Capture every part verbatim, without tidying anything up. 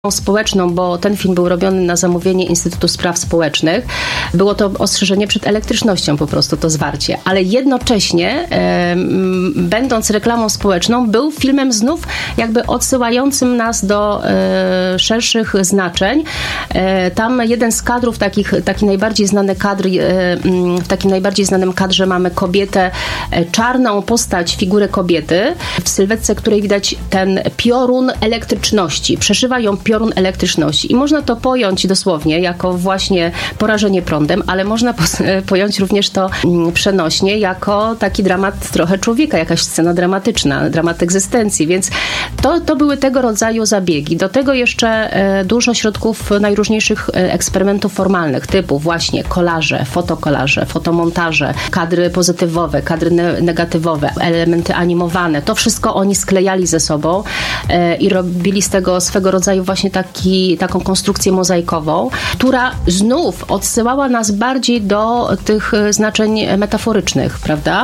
społeczną, bo ten film był robiony na zamówienie Instytutu Spraw Społecznych. Było to ostrzeżenie przed elektrycznością po prostu, to zwarcie. Ale jednocześnie, e, będąc reklamą społeczną, był filmem znów jakby odsyłającym nas do e, szerszych znaczeń. E, tam jeden z kadrów, takich, taki najbardziej znany kadr, e, w takim najbardziej znanym kadrze mamy kobietę, e, czarną postać, figurę kobiety, w sylwetce której widać ten piorun elektryczności. Przeszywa ją piorun elektryczności. I można to pojąć dosłownie jako właśnie porażenie prądem, ale można pojąć również to przenośnie jako taki dramat trochę człowieka, jakaś scena dramatyczna, dramat egzystencji, więc to, to były tego rodzaju zabiegi. Do tego jeszcze dużo środków najróżniejszych eksperymentów formalnych, typu właśnie kolaże, fotokolaże, fotomontaże, kadry pozytywowe, kadry ne- negatywowe, elementy animowane. To wszystko oni sklejali ze sobą i robili z tego swego rodzaju właśnie taki, taką konstrukcję mozaikową, która znów odsyłała nas bardziej do tych znaczeń metaforycznych, prawda?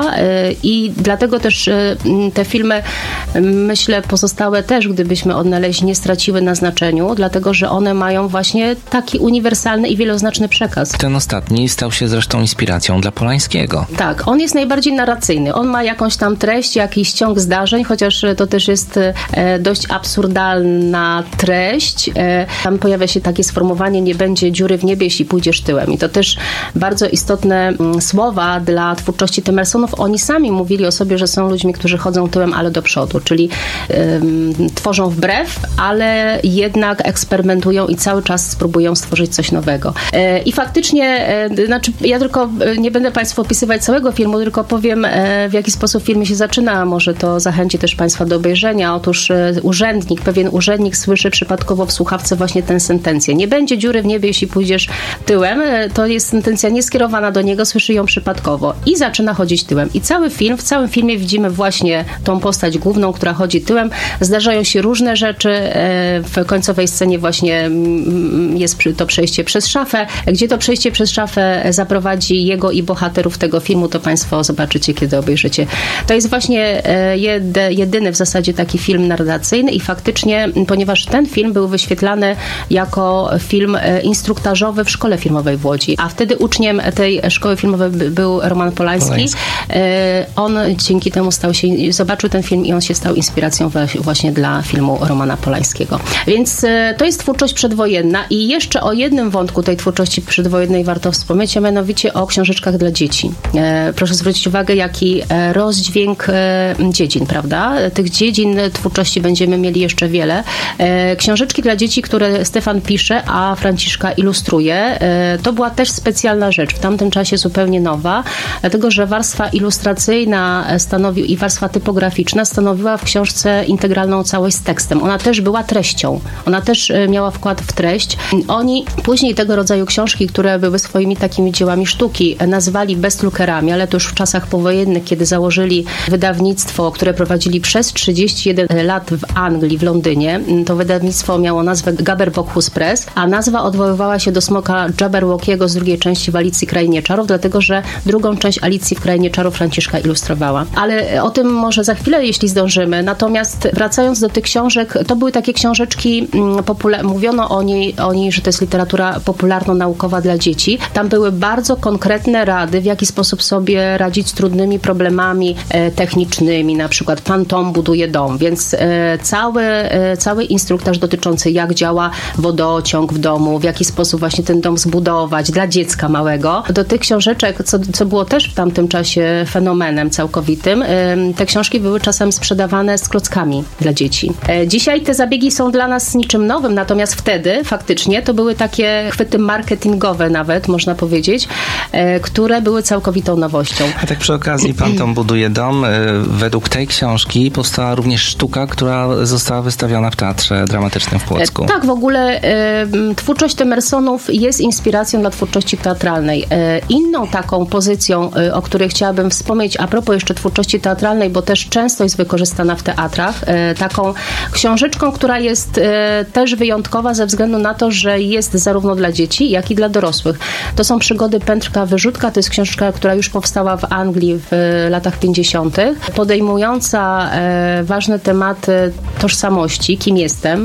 I dlatego też te filmy, myślę, pozostałe też, gdybyśmy odnaleźli, nie straciły na znaczeniu, dlatego, że one mają właśnie taki uniwersalny i wieloznaczny przekaz. Ten ostatni stał się zresztą inspiracją dla Polańskiego. Tak, on jest najbardziej narracyjny. On ma jakąś tam treść, jakiś ciąg zdarzeń, chociaż to też jest dość absurdalna treść. Tam pojawia się takie sformułowanie: nie będzie dziury w niebie, jeśli pójdziesz tyłem. I to też bardzo istotne słowa dla twórczości Temersonów. Oni sami mówili o sobie, że są ludźmi, którzy chodzą tyłem, ale do przodu, czyli ym, tworzą wbrew, ale jednak eksperymentują i cały czas spróbują stworzyć coś nowego. Yy, I faktycznie, yy, znaczy ja tylko yy, nie będę Państwu opisywać całego filmu, tylko powiem, yy, w jaki sposób film się zaczyna. Może to zachęci też Państwa do obejrzenia. Otóż yy, urzędnik, pewien urzędnik słyszy przypadkowo w słuchawce właśnie tę sentencję. Nie będzie dziury w niebie, jeśli pójdziesz tyłem. To jest sentencja nieskierowana do niego, słyszy ją przypadkowo i zaczyna chodzić tyłem. I cały film, w całym filmie widzimy właśnie tą postać główną, która chodzi tyłem. Zdarzają się różne rzeczy. W końcowej scenie właśnie jest to przejście przez szafę. Gdzie to przejście przez szafę zaprowadzi jego i bohaterów tego filmu, to Państwo zobaczycie, kiedy obejrzycie. To jest właśnie jedyny w zasadzie taki film narracyjny i faktycznie, ponieważ ten film był wyświetlany jako film instruktażowy w szkole filmowej w Łodzi, a wtedy uczniem tej szkoły filmowej był Roman Polański. Polański. On dzięki temu stał się, zobaczył ten film i on się stał inspiracją właśnie dla filmu Romana Polańskiego. Więc to jest twórczość przedwojenna i jeszcze o jednym wątku tej twórczości przedwojennej warto wspomnieć, a mianowicie o książeczkach dla dzieci. Proszę zwrócić uwagę, jaki rozdźwięk dziedzin, prawda? Tych dziedzin twórczości będziemy mieli jeszcze wiele. Książeczki dla dzieci, które Stefan pisze, a Franciszka ilustruje, to była też specjalna rzecz, w tamtym czasie zupełnie nowa, dlatego że warstwa ilustracyjna stanowi, i warstwa typograficzna stanowiła w książce integralną całość z tekstem. Ona też była treścią. Ona też miała wkład w treść. Oni później tego rodzaju książki, które były swoimi takimi dziełami sztuki, nazwali bestlukerami, ale to już w czasach powojennych, kiedy założyli wydawnictwo, które prowadzili przez trzydzieści jeden lat w Anglii, w Londynie. To wydawnictwo miało nazwę Gabber-Bockhus Press, a nazwa odwoływała się do smoka Jabberwockiego z drugiej części w Alicji w Krainie Czarów, dlatego że drugą część Alicji w Krainie Czarów Franciszka ilustrowała. Ale o tym może za chwilę, jeśli zdążymy. Natomiast wracając do tych książek, to były takie książeczki, popula- mówiono o niej, o niej, że to jest literatura popularno-naukowa dla dzieci. Tam były bardzo konkretne rady, w jaki sposób sobie radzić z trudnymi problemami e, technicznymi, na przykład pan Tom buduje dom, więc e, cały, e, cały instruktaż dotyczący, jak działa wodociąg w domu, w jaki sposób właśnie ten dom zbudować dla dziecka małego. Do tych książeczek, co, co było też w tamtym czasie fenomenem całkowitym, te książki były czasem sprzedawane z klockami dla dzieci. Dzisiaj te zabiegi są dla nas niczym nowym, natomiast wtedy faktycznie to były takie chwyty marketingowe nawet, można powiedzieć, które były całkowitą nowością. A tak przy okazji, pan Tom buduje dom. Według tej książki powstała również sztuka, która została wystawiona w Teatrze Dramatycznym w Płocku. Tak, w ogóle y, twórczość Temersonów jest inspiracją dla twórczości teatralnej. Y, inną taką pozycją, y, o której chciałabym wspomnieć, a propos jeszcze twórczości teatralnej, bo też często jest wykorzystana w teatrach, y, taką książeczką, która jest y, też wyjątkowa ze względu na to, że jest zarówno dla dzieci, jak i dla dorosłych. To są przygody Pętrka Wyrzutka, to jest książka, która już powstała w Anglii w latach pięćdziesiątych, podejmująca y, ważne tematy tożsamości, kim jestem. To jest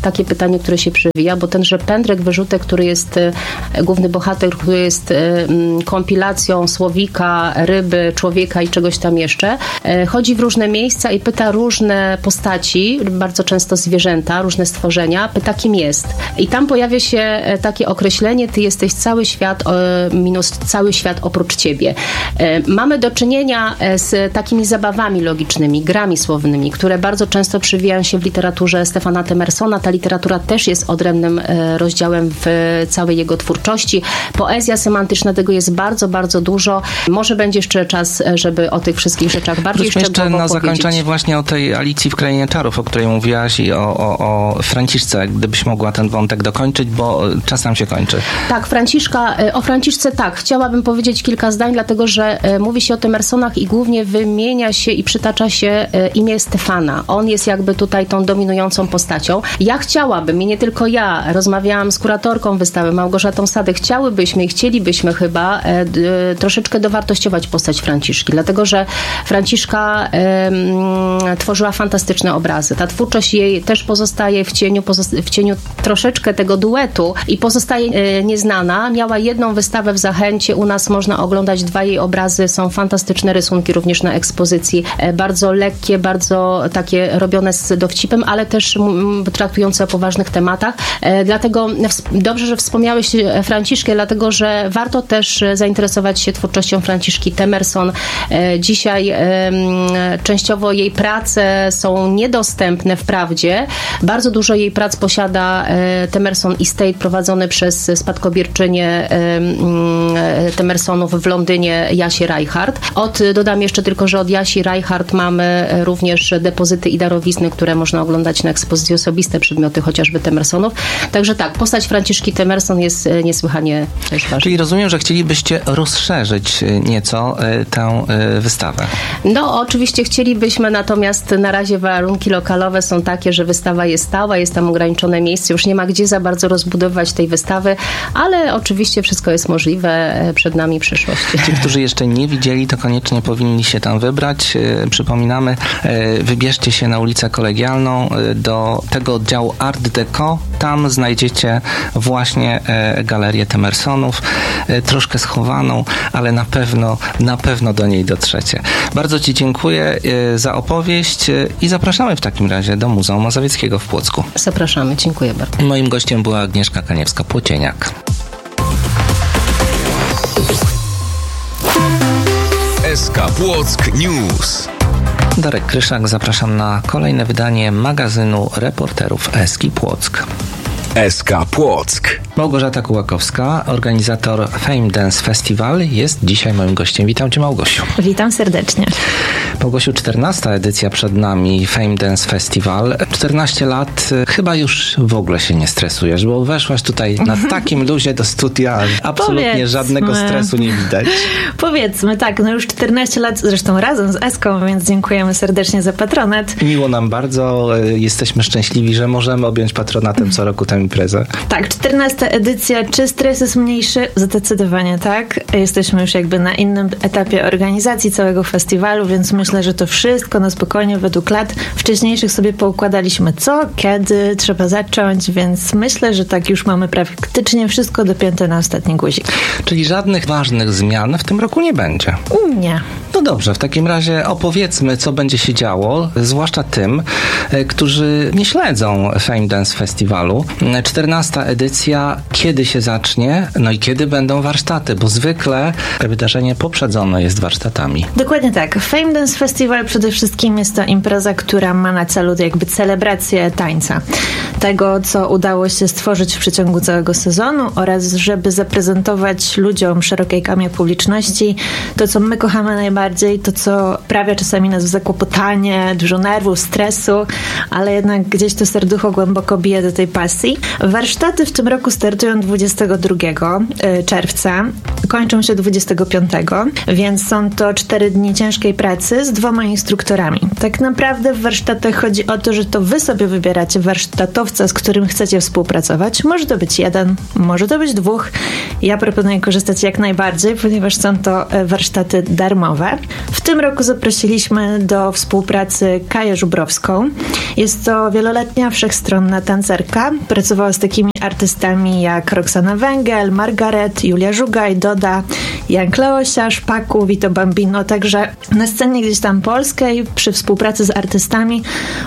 takie pytanie, które się przewija, bo tenże Pędrek Wyrzutek, który jest główny bohater, który jest kompilacją słowika, ryby, człowieka i czegoś tam jeszcze, chodzi w różne miejsca i pyta różne postaci, bardzo często zwierzęta, różne stworzenia, pyta, kim jest. I tam pojawia się takie określenie, ty jesteś cały świat minus cały świat oprócz ciebie. Mamy do czynienia z takimi zabawami logicznymi, grami słownymi, które bardzo często przewijają się w literaturze Stefana Temersona. Ta literatura też jest odrębnym rozdziałem w całej jego twórczości. Poezja semantyczna, tego jest bardzo, bardzo dużo. Może będzie jeszcze czas, żeby o tych wszystkich rzeczach bardziej Wróćmy szczegółowo jeszcze na powiedzieć. zakończenie właśnie o tej Alicji w Krainie Czarów, o której mówiłaś, i o, o, o Franciszce, gdybyś mogła ten wątek dokończyć, bo czas nam się kończy. Tak, Franciszka, o Franciszce tak, chciałabym powiedzieć kilka zdań, dlatego że mówi się o Temersonach i głównie wymienia się i przytacza się imię Stefana. On jest jakby tutaj tą dominującą postacią. Ja chciałabym, i nie tylko ja, rozmawiałam z kuratorką wystawy, Małgorzatą Sadek, chciałybyśmy i chcielibyśmy chyba e, d, troszeczkę dowartościować postać Franciszki, dlatego że Franciszka e, tworzyła fantastyczne obrazy. Ta twórczość jej też pozostaje w cieniu, pozosta- w cieniu troszeczkę tego duetu i pozostaje e, nieznana. Miała jedną wystawę w Zachęcie, u nas można oglądać dwa jej obrazy, są fantastyczne rysunki również na ekspozycji, e, bardzo lekkie, bardzo takie robione z dowcipem, ale też m, traktujące o poważnych tematach. E, dlatego w, dobrze, że wspomniałeś Franciszkę, dlatego że warto też zainteresować się twórczością Franciszki Temerson. E, dzisiaj e, częściowo jej prace są niedostępne wprawdzie. Bardzo dużo jej prac posiada e, Temerson Estate prowadzony przez spadkobierczynię e, e, Temersonów w Londynie Jasię Reichardt. Od, dodam jeszcze tylko, że od Jasi Reichardt mamy również depozyty i darowizny, które można oglądać na ekspozycji, osobiste przedmioty chociażby Temersonów. Także tak, postać Franciszki Temerson jest niesłychanie też ważna. Czyli rozumiem, że chcielibyście rozszerzyć nieco tę wystawę. No, oczywiście chcielibyśmy, natomiast na razie warunki lokalowe są takie, że wystawa jest stała, jest tam ograniczone miejsce, już nie ma gdzie za bardzo rozbudowywać tej wystawy, ale oczywiście wszystko jest możliwe, przed nami przyszłość. Ci, którzy jeszcze nie widzieli, to koniecznie powinni się tam wybrać. Przypominamy, wybierzcie się na ulicę Kolegialną do tego oddziału Art Deco. Tam znajdziecie właśnie galerię Temersonów, troszkę schowaną, ale na pewno, na pewno do niej dotrzecie. Bardzo Ci dziękuję za opowieść i zapraszamy w takim razie do Muzeum Mazowieckiego w Płocku. Zapraszamy, dziękuję bardzo. Moim gościem była Agnieszka Kaniewska-Płocieniak. S K Płock News. Darek Kryszak, zapraszam na kolejne wydanie magazynu reporterów Eski Płock. S K Płock. Małgorzata Kułakowska, organizator Fame Dance Festival, jest dzisiaj moim gościem. Witam Cię, Małgosiu. Witam serdecznie. Małgosiu, czternasta edycja przed nami Fame Dance Festival. czternaście lat, chyba już w ogóle się nie stresujesz, bo weszłaś tutaj na takim luzie do studia, absolutnie Powiedzmy. żadnego stresu nie widać. Powiedzmy, tak, no już czternaście lat, zresztą razem z Eską, więc dziękujemy serdecznie za patronat. Miło nam bardzo, jesteśmy szczęśliwi, że możemy objąć patronatem co roku tę imprezę. Tak, czternasta edycja. Czy stres jest mniejszy? Zdecydowanie tak. Jesteśmy już jakby na innym etapie organizacji całego festiwalu, więc myślę, że to wszystko na spokojnie według lat wcześniejszych sobie poukładaliśmy co, kiedy trzeba zacząć, więc myślę, że tak już mamy praktycznie wszystko dopięte na ostatni guzik. Czyli żadnych ważnych zmian w tym roku nie będzie? Nie. No dobrze, w takim razie opowiedzmy, co będzie się działo, zwłaszcza tym, którzy nie śledzą Fame Dance Festiwalu. czternasta edycja, kiedy się zacznie, no i kiedy będą warsztaty, bo zwykle wydarzenie poprzedzone jest warsztatami. Dokładnie tak. Fame Dance Festival przede wszystkim jest to impreza, która ma na celu jakby celebrację tańca. Tego, co udało się stworzyć w przeciągu całego sezonu oraz żeby zaprezentować ludziom, szerokiej gamie publiczności to, co my kochamy najbardziej, to, co prawia czasami nas w zakłopotanie, dużo nerwów, stresu, ale jednak gdzieś to serducho głęboko bije do tej pasji. Warsztaty w tym roku startują dwudziestego drugiego czerwca, kończą się dwudziestego piątego, więc są to cztery dni ciężkiej pracy z dwoma instruktorami. Tak naprawdę w warsztatach chodzi o to, że to wy sobie wybieracie warsztatowców, sportowca, z którym chcecie współpracować. Może to być jeden, może to być dwóch. Ja proponuję korzystać jak najbardziej, ponieważ są to warsztaty darmowe. W tym roku zaprosiliśmy do współpracy Kaję Żubrowską. Jest to wieloletnia, wszechstronna tancerka. Pracowała z takimi artystami jak Roxana Węgiel, Margaret, Julia Żugaj, Doda, Jan Kleosia, Szpaku, Vito Bambino. Także na scenie gdzieś tam polskiej przy współpracy z artystami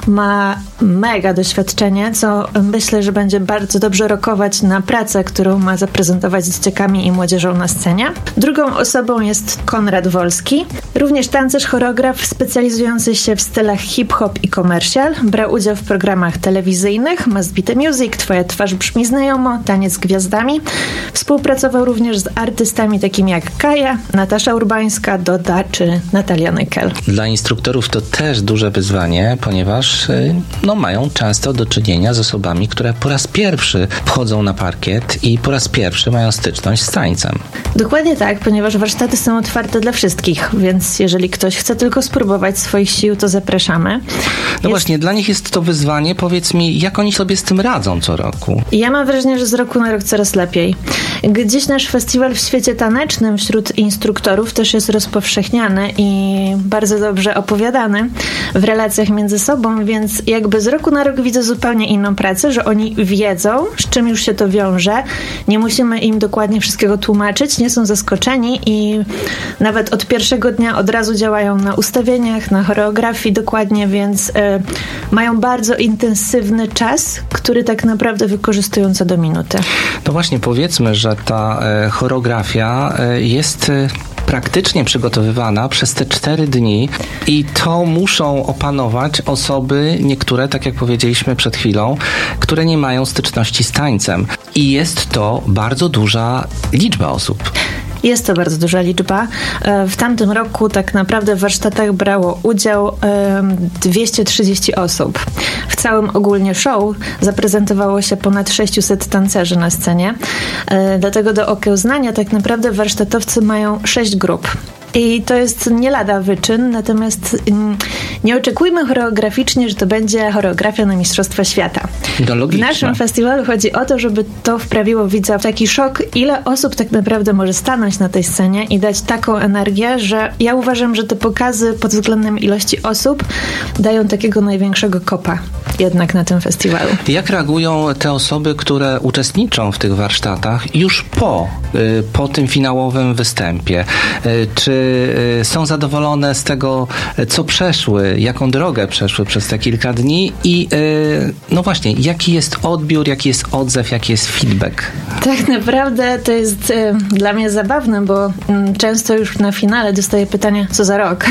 ma mega doświadczenie, co myślę, że będzie bardzo dobrze rokować na pracę, którą ma zaprezentować z dzieciakami i młodzieżą na scenie. Drugą osobą jest Konrad Wolski, również tancerz, choreograf specjalizujący się w stylach hip-hop i commercial. Brał udział w programach telewizyjnych Must Be The Music, Twoja twarz brzmi znajomo, Taniec z gwiazdami. Współpracował również z artystami takimi jak Kaja, Natasza Urbańska, Doda czy Natalia Nykel. Dla instruktorów to też duże wyzwanie, ponieważ no, mają często do czynienia z osobami, które po raz pierwszy wchodzą na parkiet i po raz pierwszy mają styczność z tańcem. Dokładnie tak, ponieważ warsztaty są otwarte dla wszystkich, więc jeżeli ktoś chce tylko spróbować swoich sił, to zapraszamy. No jest... właśnie, dla nich jest to wyzwanie. Powiedz mi, jak oni sobie z tym radzą co roku? Ja mam wrażenie, że z roku na rok coraz lepiej. Gdzieś nasz festiwal w świecie tanecznym wśród instruktorów też jest rozpowszechniany i bardzo dobrze opowiadany w relacjach między sobą, więc jakby z roku na rok widzę zupełnie inną pracę, że oni wiedzą, z czym już się to wiąże. Nie musimy im dokładnie wszystkiego tłumaczyć, nie są zaskoczeni i nawet od pierwszego dnia od razu działają na ustawieniach, na choreografii dokładnie, więc y, mają bardzo intensywny czas, który tak naprawdę wykorzystują co do minuty. No właśnie, powiedzmy, że ta e, choreografia e, jest e, praktycznie przygotowywana przez te cztery dni i to muszą opanować osoby, niektóre, tak jak powiedzieliśmy przed chwilą, które nie mają styczności z tańcem. I jest to bardzo duża liczba osób. Jest to bardzo duża liczba. W tamtym roku tak naprawdę w warsztatach brało udział dwieście trzydzieści osób. W całym ogólnie show zaprezentowało się ponad sześćset tancerzy na scenie. Dlatego do okiełznania tak naprawdę warsztatowcy mają sześć grup. I to jest nie lada wyczyn, natomiast nie oczekujmy choreograficznie, że to będzie choreografia na Mistrzostwa Świata. W naszym festiwalu chodzi o to, żeby to wprawiło widza w taki szok, ile osób tak naprawdę może stanąć na tej scenie i dać taką energię, że ja uważam, że te pokazy pod względem ilości osób dają takiego największego kopa jednak na tym festiwalu. Jak reagują te osoby, które uczestniczą w tych warsztatach już po, po tym finałowym występie? Czy są zadowolone z tego, co przeszły, jaką drogę przeszły przez te kilka dni i no właśnie, jaki jest odbiór, jaki jest odzew, jaki jest feedback? Tak naprawdę to jest dla mnie zabawne, bo często już na finale dostaję pytania, co za rok?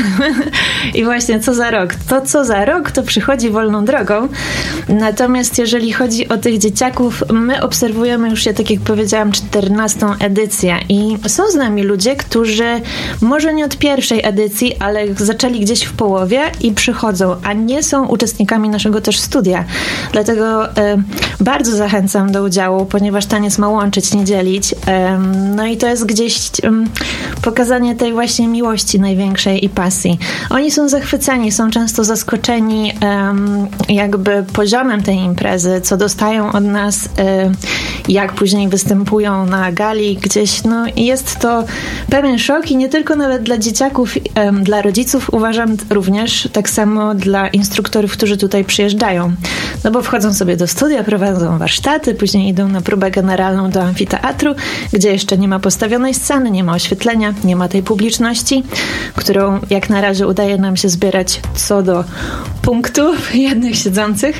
I właśnie, co za rok? To, co za rok, to przychodzi wolną drogą. Natomiast jeżeli chodzi o tych dzieciaków, my obserwujemy już, ja tak jak powiedziałam, czternastą edycję i są z nami ludzie, którzy może nie od pierwszej edycji, ale zaczęli gdzieś w połowie i przychodzą, a nie są uczestnikami naszego też studia. Dlatego y, bardzo zachęcam do udziału, ponieważ taniec ma łączyć, nie dzielić. Y, no i to jest gdzieś y, pokazanie tej właśnie miłości największej i pasji. Oni są zachwyceni, są często zaskoczeni y, jakby poziomem tej imprezy, co dostają od nas, y, jak później występują na gali gdzieś. No i jest to pewien szok i nie tylko nawet dla dzieciaków, dla rodziców uważam również, tak samo dla instruktorów, którzy tutaj przyjeżdżają. No bo wchodzą sobie do studia, prowadzą warsztaty, później idą na próbę generalną do amfiteatru, gdzie jeszcze nie ma postawionej sceny, nie ma oświetlenia, nie ma tej publiczności, którą jak na razie udaje nam się zbierać co do punktów jednych siedzących.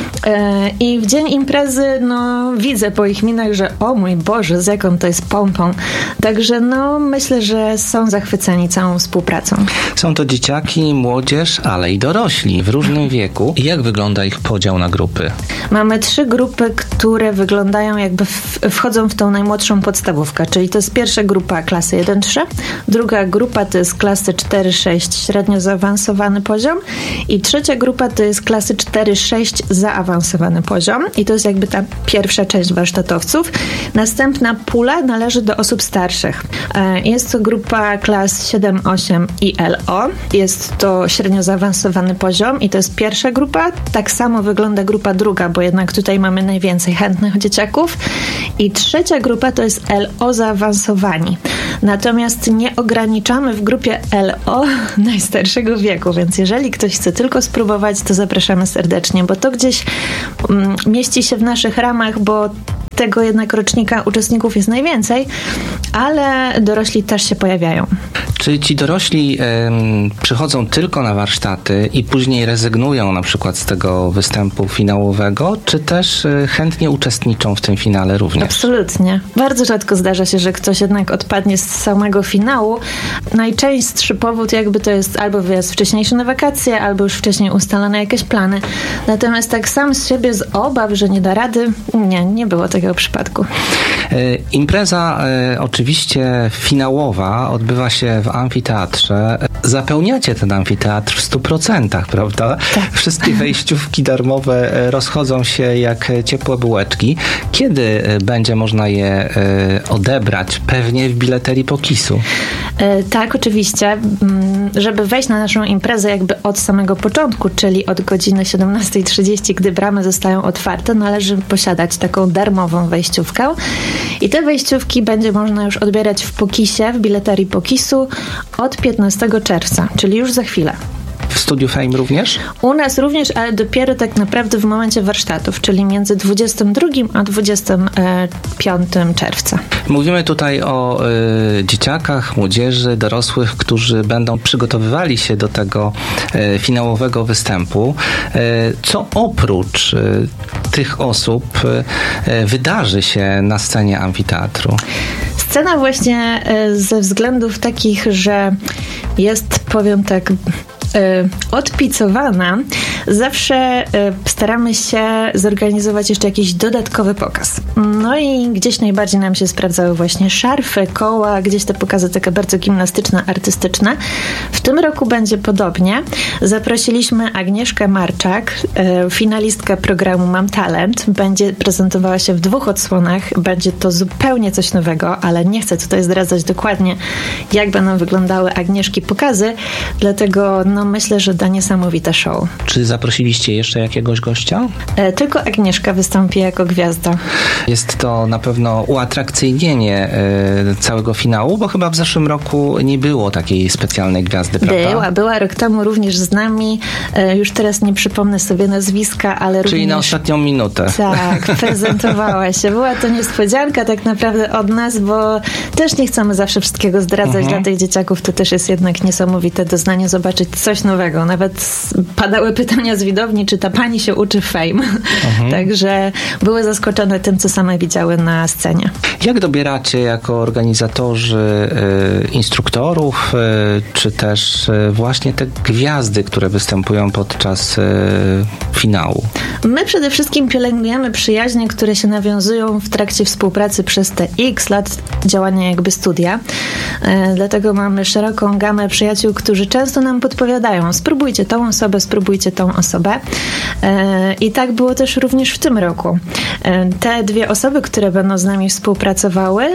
I w dzień imprezy no widzę po ich minach, że o mój Boże, z jaką to jest pompą. Także no myślę, że są zachwyceni całą współpracą. Są to dzieciaki, młodzież, ale i dorośli w różnym wieku. I jak wygląda ich podział na grupy? Mamy trzy grupy, które wyglądają jakby w, wchodzą w tą najmłodszą podstawówkę, czyli to jest pierwsza grupa klasy jeden trzy, druga grupa to jest klasy cztery sześć, średnio zaawansowany poziom i trzecia grupa to jest klasy cztery sześć, zaawansowany poziom i to jest jakby ta pierwsza część warsztatu warsztatowców. Następna pula należy do osób starszych. Jest to grupa klas siedem osiem i L O. Jest to średnio zaawansowany poziom i to jest pierwsza grupa. Tak samo wygląda grupa druga, bo jednak tutaj mamy najwięcej chętnych dzieciaków. I trzecia grupa to jest L O zaawansowani. Natomiast nie ograniczamy w grupie L O najstarszego wieku, więc jeżeli ktoś chce tylko spróbować, to zapraszamy serdecznie, bo to gdzieś mm, mieści się w naszych ramach, bo tego jednak rocznika uczestników jest najwięcej, ale dorośli też się pojawiają. Czy ci dorośli y, przychodzą tylko na warsztaty i później rezygnują na przykład z tego występu finałowego, czy też y, chętnie uczestniczą w tym finale również? Absolutnie. Bardzo rzadko zdarza się, że ktoś jednak odpadnie z samego finału. Najczęstszy powód jakby to jest albo wyjazd wcześniejszy na wakacje, albo już wcześniej ustalone jakieś plany. Natomiast tak sam z siebie z obaw, że nie da rady, nie, nie było takiego przypadku. Y, impreza y, oczywiście finałowa odbywa się w amfiteatrze. Zapełniacie ten amfiteatr w stu procentach, prawda? Tak. Wszystkie wejściówki darmowe rozchodzą się jak ciepłe bułeczki. Kiedy będzie można je odebrać? Pewnie w bileterii Pokisu. Tak, oczywiście. Żeby wejść na naszą imprezę jakby od samego początku, czyli od godziny siedemnasta trzydzieści, gdy bramy zostają otwarte, należy posiadać taką darmową wejściówkę. I te wejściówki będzie można już odbierać w Pokisie, w bileterii Pokisu od piętnastego czerwca, czyli już za chwilę. W Studiu Fame również? U nas również, ale dopiero tak naprawdę w momencie warsztatów, czyli między dwudziestym drugim a dwudziestym piątym czerwca. Mówimy tutaj o y, dzieciakach, młodzieży, dorosłych, którzy będą przygotowywali się do tego y, finałowego występu. Y, co oprócz y, tych osób y, wydarzy się na scenie amfiteatru? Scena właśnie y, ze względów takich, że jest, powiem tak, odpicowana, zawsze staramy się zorganizować jeszcze jakiś dodatkowy pokaz. No i gdzieś najbardziej nam się sprawdzały właśnie szarfy, koła, gdzieś te pokazy takie bardzo gimnastyczne, artystyczne. W tym roku będzie podobnie. Zaprosiliśmy Agnieszkę Marczak, finalistkę programu Mam Talent. Będzie prezentowała się w dwóch odsłonach. Będzie to zupełnie coś nowego, ale nie chcę tutaj zdradzać dokładnie, jak będą wyglądały Agnieszki pokazy, dlatego no myślę, że da niesamowite show. Czy zaprosiliście jeszcze jakiegoś gościa? E, tylko Agnieszka wystąpi jako gwiazda. Jest to na pewno uatrakcyjnienie e, całego finału, bo chyba w zeszłym roku nie było takiej specjalnej gwiazdy, prawda? Była, była rok temu również z nami. E, już teraz nie przypomnę sobie nazwiska, ale Czyli również... na ostatnią minutę. Tak, prezentowała się. Była to niespodzianka tak naprawdę od nas, bo też nie chcemy zawsze wszystkiego zdradzać. Mhm. Dla tych dzieciaków to też jest jednak niesamowite doznanie zobaczyć coś nowego. Nawet padały pytania z widowni, czy ta pani się uczy Fame. Mhm. Także były zaskoczone tym, co same widziały na scenie. Jak dobieracie jako organizatorzy y, instruktorów, y, czy też y, właśnie te gwiazdy, które występują podczas y, finału? My przede wszystkim pielęgnujemy przyjaźnie, które się nawiązują w trakcie współpracy przez te X lat działania jakby studia. Y, dlatego mamy szeroką gamę przyjaciół, którzy często nam podpowiadają: spróbujcie tą osobę, spróbujcie tą osobę. I tak było też również w tym roku. Te dwie osoby, które będą z nami współpracowały,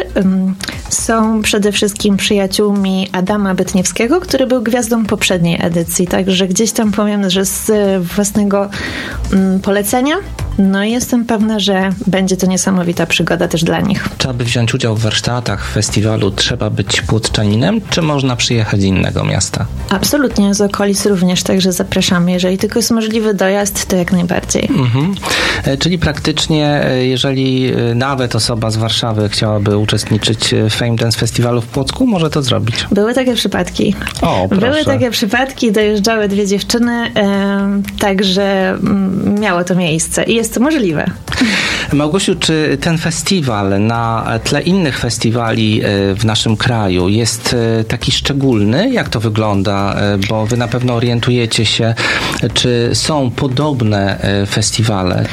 są przede wszystkim przyjaciółmi Adama Bytniewskiego, który był gwiazdą poprzedniej edycji. Także gdzieś tam powiem, że z własnego polecenia. No i jestem pewna, że będzie to niesamowita przygoda też dla nich. Czy aby wziąć udział w warsztatach, w festiwalu, trzeba być płotczaninem, czy można przyjechać z innego miasta? Absolutnie, z okolic również, także zapraszamy. Jeżeli tylko jest możliwy dojazd, to jak najbardziej. Mhm. Czyli praktycznie, jeżeli nawet osoba z Warszawy chciałaby uczestniczyć w Fame Dance Festiwalu w Płocku, może to zrobić? Były takie przypadki. O, proszę. Były takie przypadki, dojeżdżały dwie dziewczyny, yy, także yy, miało to miejsce i jest to możliwe. Małgosiu, czy ten festiwal na tle innych festiwali w naszym kraju jest taki szczególny? Jak to wygląda? Bo wy na pewno orientujecie się, czy są podobne festiwale.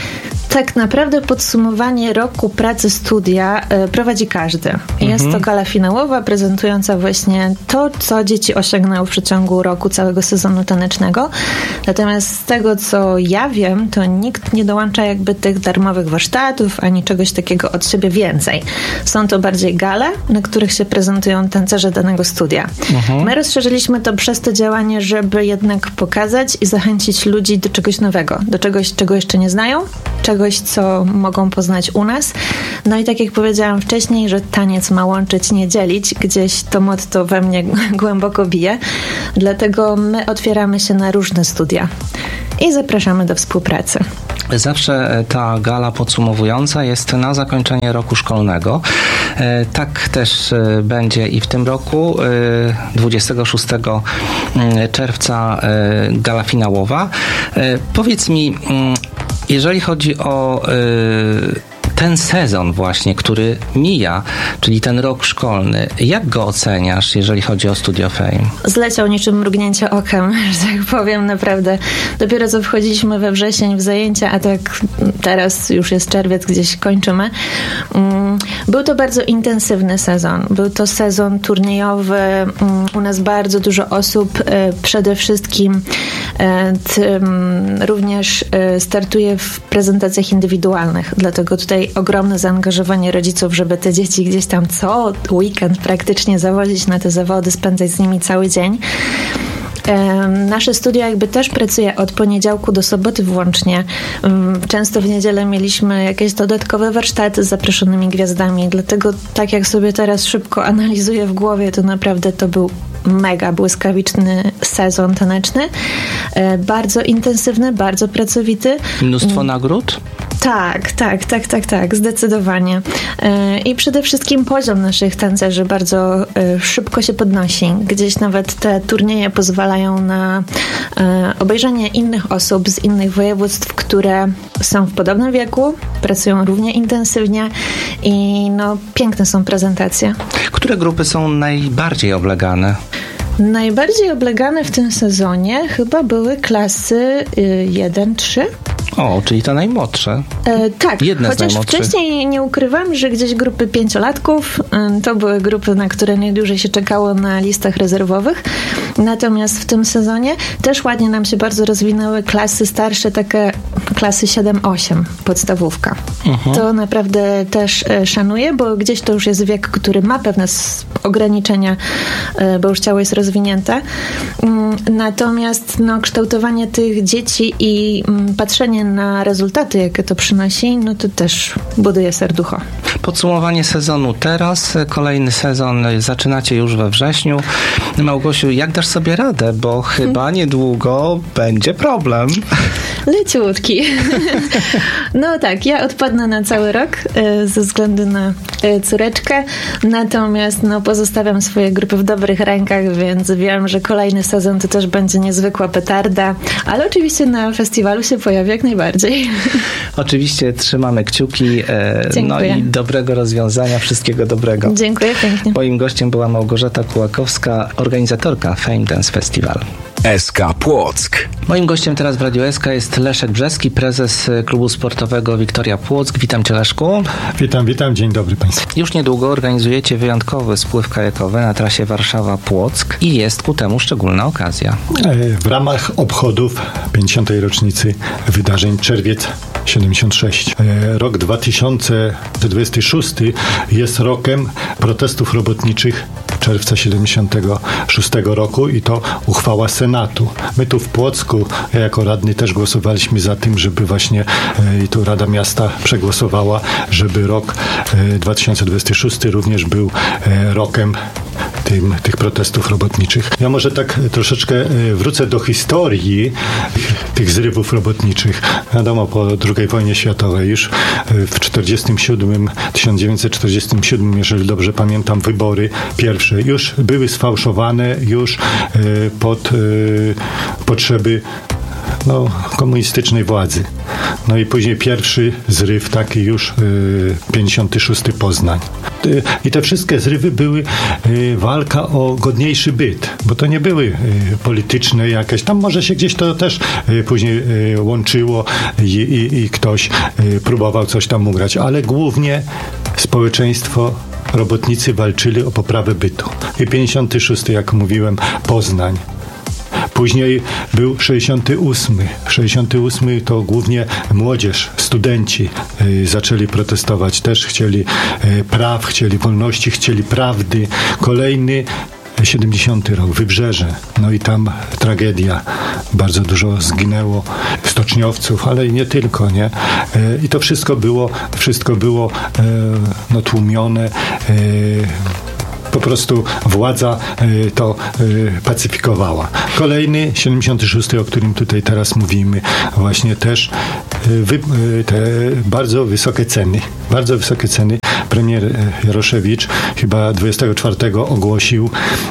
Tak naprawdę podsumowanie roku pracy studia y, prowadzi każdy. Jest Mhm. to gala finałowa prezentująca właśnie to, co dzieci osiągnęły w przeciągu roku całego sezonu tanecznego. Natomiast z tego, co ja wiem, to nikt nie dołącza jakby tych darmowych warsztatów, ani czegoś takiego od siebie więcej. Są to bardziej gale, na których się prezentują tancerze danego studia. Mhm. My rozszerzyliśmy to przez to działanie, żeby jednak pokazać i zachęcić ludzi do czegoś nowego, do czegoś, czego jeszcze nie znają, czegoś, co mogą poznać u nas. No i tak jak powiedziałam wcześniej, że taniec ma łączyć, nie dzielić. Gdzieś to motto we mnie głęboko bije. Dlatego my otwieramy się na różne studia i zapraszamy do współpracy. Zawsze ta gala podsumowująca jest na zakończenie roku szkolnego. E, Tak też e, będzie i w tym roku. e, dwudziestego szóstego czerwca e, gala finałowa. E, Powiedz mi, mm, jeżeli chodzi o e, ten sezon właśnie, który mija, czyli ten rok szkolny, jak go oceniasz, jeżeli chodzi o Studio Fame? Zleciał niczym mrugnięcie okiem, że tak powiem, naprawdę. Dopiero co wchodziliśmy we wrzesień w zajęcia, a tak teraz już jest czerwiec, gdzieś kończymy. Był to bardzo intensywny sezon. Był to sezon turniejowy. U nas bardzo dużo osób przede wszystkim również startuje w prezentacjach indywidualnych. Dlatego tutaj ogromne zaangażowanie rodziców, żeby te dzieci gdzieś tam co weekend praktycznie zawozić na te zawody, spędzać z nimi cały dzień. Nasze studio jakby też pracuje od poniedziałku do soboty włącznie. Często w niedzielę mieliśmy jakieś dodatkowe warsztaty z zaproszonymi gwiazdami, dlatego tak jak sobie teraz szybko analizuję w głowie, to naprawdę to był mega błyskawiczny sezon taneczny. Bardzo intensywny, bardzo pracowity. Mnóstwo nagród? Tak, tak, tak, tak, tak, zdecydowanie. I przede wszystkim poziom naszych tancerzy bardzo szybko się podnosi. Gdzieś nawet te turnieje pozwalają na obejrzenie innych osób z innych województw, które są w podobnym wieku, pracują równie intensywnie i no, piękne są prezentacje. Które grupy są najbardziej oblegane? Najbardziej oblegane w tym sezonie chyba były klasy jeden trzy. O, czyli to najmłodsze. E, tak, Jedne z chociaż najmłodszych. wcześniej nie ukrywam, że gdzieś grupy pięciolatków e, to były grupy, na które najdłużej się czekało na listach rezerwowych. Natomiast w tym sezonie też ładnie nam się bardzo rozwinęły klasy starsze, takie klasy siedem osiem, podstawówka. Mhm. To naprawdę też e, szanuję, bo gdzieś to już jest wiek, który ma pewne s- ograniczenia, e, bo już ciało jest rozwinięte. Mm, natomiast no, kształtowanie tych dzieci i mm, patrzenie na rezultaty, jakie to przynosi, no to też buduje serducho. Podsumowanie sezonu teraz, kolejny sezon zaczynacie już we wrześniu. Małgosiu, jak dasz sobie radę, bo chyba niedługo będzie problem. Leciutki. No tak, ja odpadnę na cały rok e, ze względu na e, córeczkę, natomiast no, pozostawiam swoje grupy w dobrych rękach, więc wiem, że kolejny sezon to też będzie niezwykła petarda, ale oczywiście na festiwalu się pojawi jak najbardziej. Oczywiście trzymamy kciuki, e, no i dobrego rozwiązania, wszystkiego dobrego. Dziękuję pięknie. Moim gościem była Małgorzata Kułakowska, organizatorka Fame Dance Festival. S K Płock. Moim gościem teraz w Radiu S K jest Leszek Brzeski, prezes klubu sportowego Wiktoria Płock. Witam Cię, Leszku. Witam, witam, dzień dobry Państwu. Już niedługo organizujecie wyjątkowy spływ kajakowy na trasie Warszawa-Płock i jest ku temu szczególna okazja. W ramach obchodów pięćdziesiątej rocznicy wydarzeń Czerwiec siedemdziesiąt sześć. Rok dwa tysiące dwudziesty szósty jest rokiem protestów robotniczych czerwca siedemdziesiątego szóstego roku i to uchwała Senatu. My tu w Płocku, ja jako radny też głosowaliśmy za tym, żeby właśnie i tu Rada Miasta przegłosowała, żeby rok dwa tysiące dwudziesty szósty również był rokiem tym, tych protestów robotniczych. Ja może tak troszeczkę wrócę do historii tych zrywów robotniczych. Wiadomo, po drugiej wojnie światowej już w tysiąc dziewięćset czterdziestym siódmym, jeżeli dobrze pamiętam, wybory pierwsze już były sfałszowane, już pod potrzeby no, komunistycznej władzy. No i później pierwszy zryw, taki już y, pięćdziesiąty szósty Poznań. Y, I te wszystkie zrywy były y, walka o godniejszy byt, bo to nie były y, polityczne jakieś, tam może się gdzieś to też y, później y, łączyło i, i, i ktoś y, próbował coś tam ugrać, ale głównie społeczeństwo, robotnicy walczyli o poprawę bytu. I pięćdziesiąty szósty, jak mówiłem, Poznań. Później był sześćdziesiąty ósmy. sześćdziesiąty ósmy to głównie młodzież, studenci y, zaczęli protestować. Też chcieli y, praw, chcieli wolności, chcieli prawdy. Kolejny siedemdziesiąty rok, Wybrzeże. No i tam tragedia. Bardzo dużo zginęło stoczniowców, ale i nie tylko, nie? I to wszystko było, wszystko było no, tłumione. Po prostu władza y, to y, pacyfikowała. Kolejny, siedemdziesiąty szósty, o którym tutaj teraz mówimy, właśnie też y, wy, y, te bardzo wysokie ceny. Bardzo wysokie ceny. Premier Jaroszewicz chyba dwudziestego czwartego ogłosił,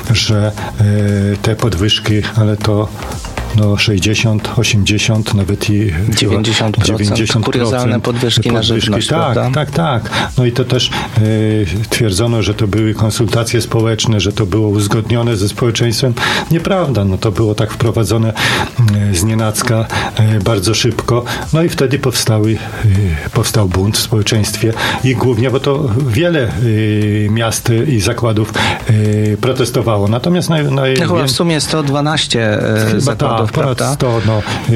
że y, te podwyżki, ale to no sześćdziesiąt, osiemdziesiąt, nawet i dziewięćdziesiąt procent, dziewięćdziesiąt procent kuriozalne podwyżki, podwyżki na żywność, tak, prawda? tak, tak. No i to też y, twierdzono, że to były konsultacje społeczne, że to było uzgodnione ze społeczeństwem. Nieprawda, no to było tak wprowadzone y, znienacka y, bardzo szybko. No i wtedy powstały, y, powstał bunt w społeczeństwie i głównie, bo to wiele y, miast i zakładów y, protestowało. Natomiast naj, naj, no chyba w sumie sto dwanaście y, zakładów. Ponad sto, no, y,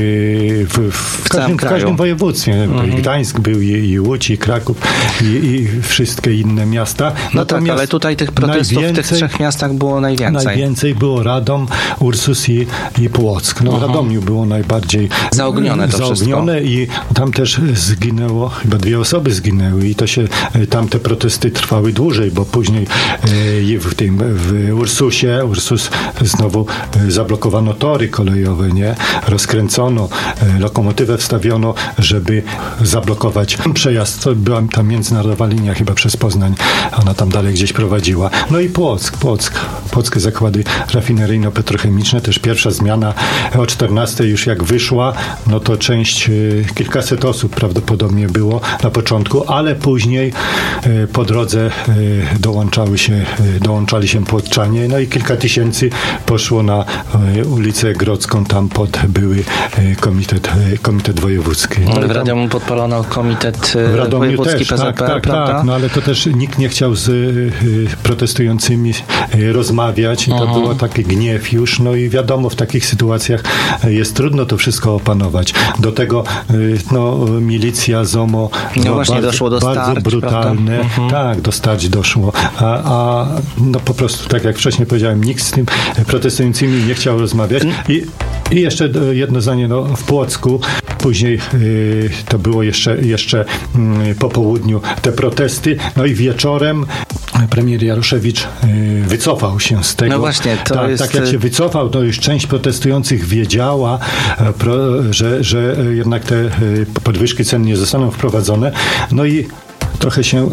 y, w, w, w, każdym, w każdym województwie. Mm-hmm. Gdańsk był, i, i Łódź, i Kraków, i, i wszystkie inne miasta. No natomiast tak, ale tutaj tych protestów w tych trzech miastach było najwięcej. Najwięcej było Radom, Ursus i, i Płock. No, w uh-huh. Radomiu było najbardziej zaognione to zaognione wszystko. I tam też zginęło, chyba dwie osoby zginęły i to się, tam te protesty trwały dłużej, bo później y, w tym, w Ursusie, Ursus znowu y, zablokowano tory kolejowe, nie? Rozkręcono, e, lokomotywę wstawiono, żeby zablokować przejazd. To była ta międzynarodowa linia chyba przez Poznań. Ona tam dalej gdzieś prowadziła. No i Płock, Płock. Płockie zakłady rafineryjno-petrochemiczne. Też pierwsza zmiana o czternastej już jak wyszła, no to część, e, kilkaset osób prawdopodobnie było na początku, ale później e, po drodze e, dołączały się, e, dołączali się płotczanie, no i kilka tysięcy poszło na e, ulicę Grodzką, tam pod były komitet, komitet wojewódzki. No, w Radomiu podpalono komitet wojewódzki też, P Z P, tak, tak, prawda? Tak, no ale to też nikt nie chciał z y, protestującymi y, rozmawiać i to uh-huh. było taki gniew już, no i wiadomo, w takich sytuacjach jest trudno to wszystko opanować. Do tego y, no, milicja, ZOMO no no, właśnie bardzo, doszło do bardzo starć, brutalne. Uh-huh. Tak, do starć doszło. A, a no po prostu, tak jak wcześniej powiedziałem, nikt z tym protestującymi nie chciał rozmawiać. I, i jeszcze jedno zdanie, no, w Płocku później y, to było jeszcze, jeszcze y, po południu te protesty, no i wieczorem premier Jaroszewicz y, wycofał się z tego. No właśnie, to tak, jest... tak jak się wycofał, to już część protestujących wiedziała, pro, że, że jednak te y, podwyżki cen nie zostaną wprowadzone, no i trochę się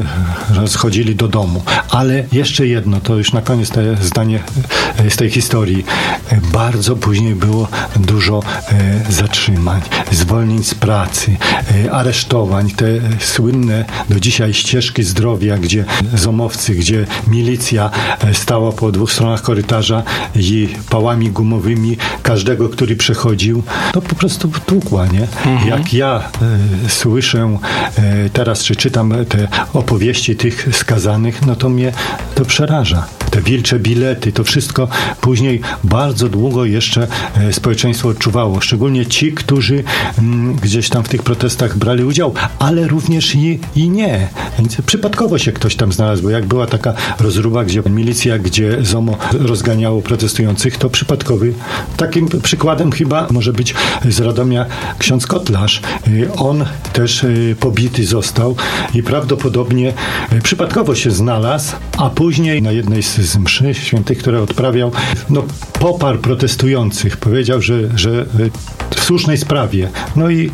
e, rozchodzili do domu. Ale jeszcze jedno, to już na koniec te zdanie e, z tej historii. E, bardzo później było dużo e, zatrzymań, zwolnień z pracy, e, aresztowań. Te e, słynne do dzisiaj ścieżki zdrowia, gdzie zomowcy, gdzie milicja e, stała po dwóch stronach korytarza i pałami gumowymi każdego, który przechodził, to po prostu tłukła, nie? Mhm. Jak ja e, słyszę e, teraz, czy czytam te opowieści tych skazanych, no to mnie to przeraża. Te wilcze bilety, to wszystko później bardzo długo jeszcze e, społeczeństwo odczuwało. Szczególnie ci, którzy m, gdzieś tam w tych protestach brali udział, ale również i, i nie. Więc przypadkowo się ktoś tam znalazł, bo jak była taka rozruba, gdzie milicja, gdzie ZOMO rozganiało protestujących, to przypadkowy. Takim przykładem chyba może być z Radomia ksiądz Kotlarz. E, on też e, pobity został i prawdopodobnie e, przypadkowo się znalazł, a później na jednej z z mszy świętych, które odprawiał, no poparł protestujących. Powiedział, że, że w słusznej sprawie. No i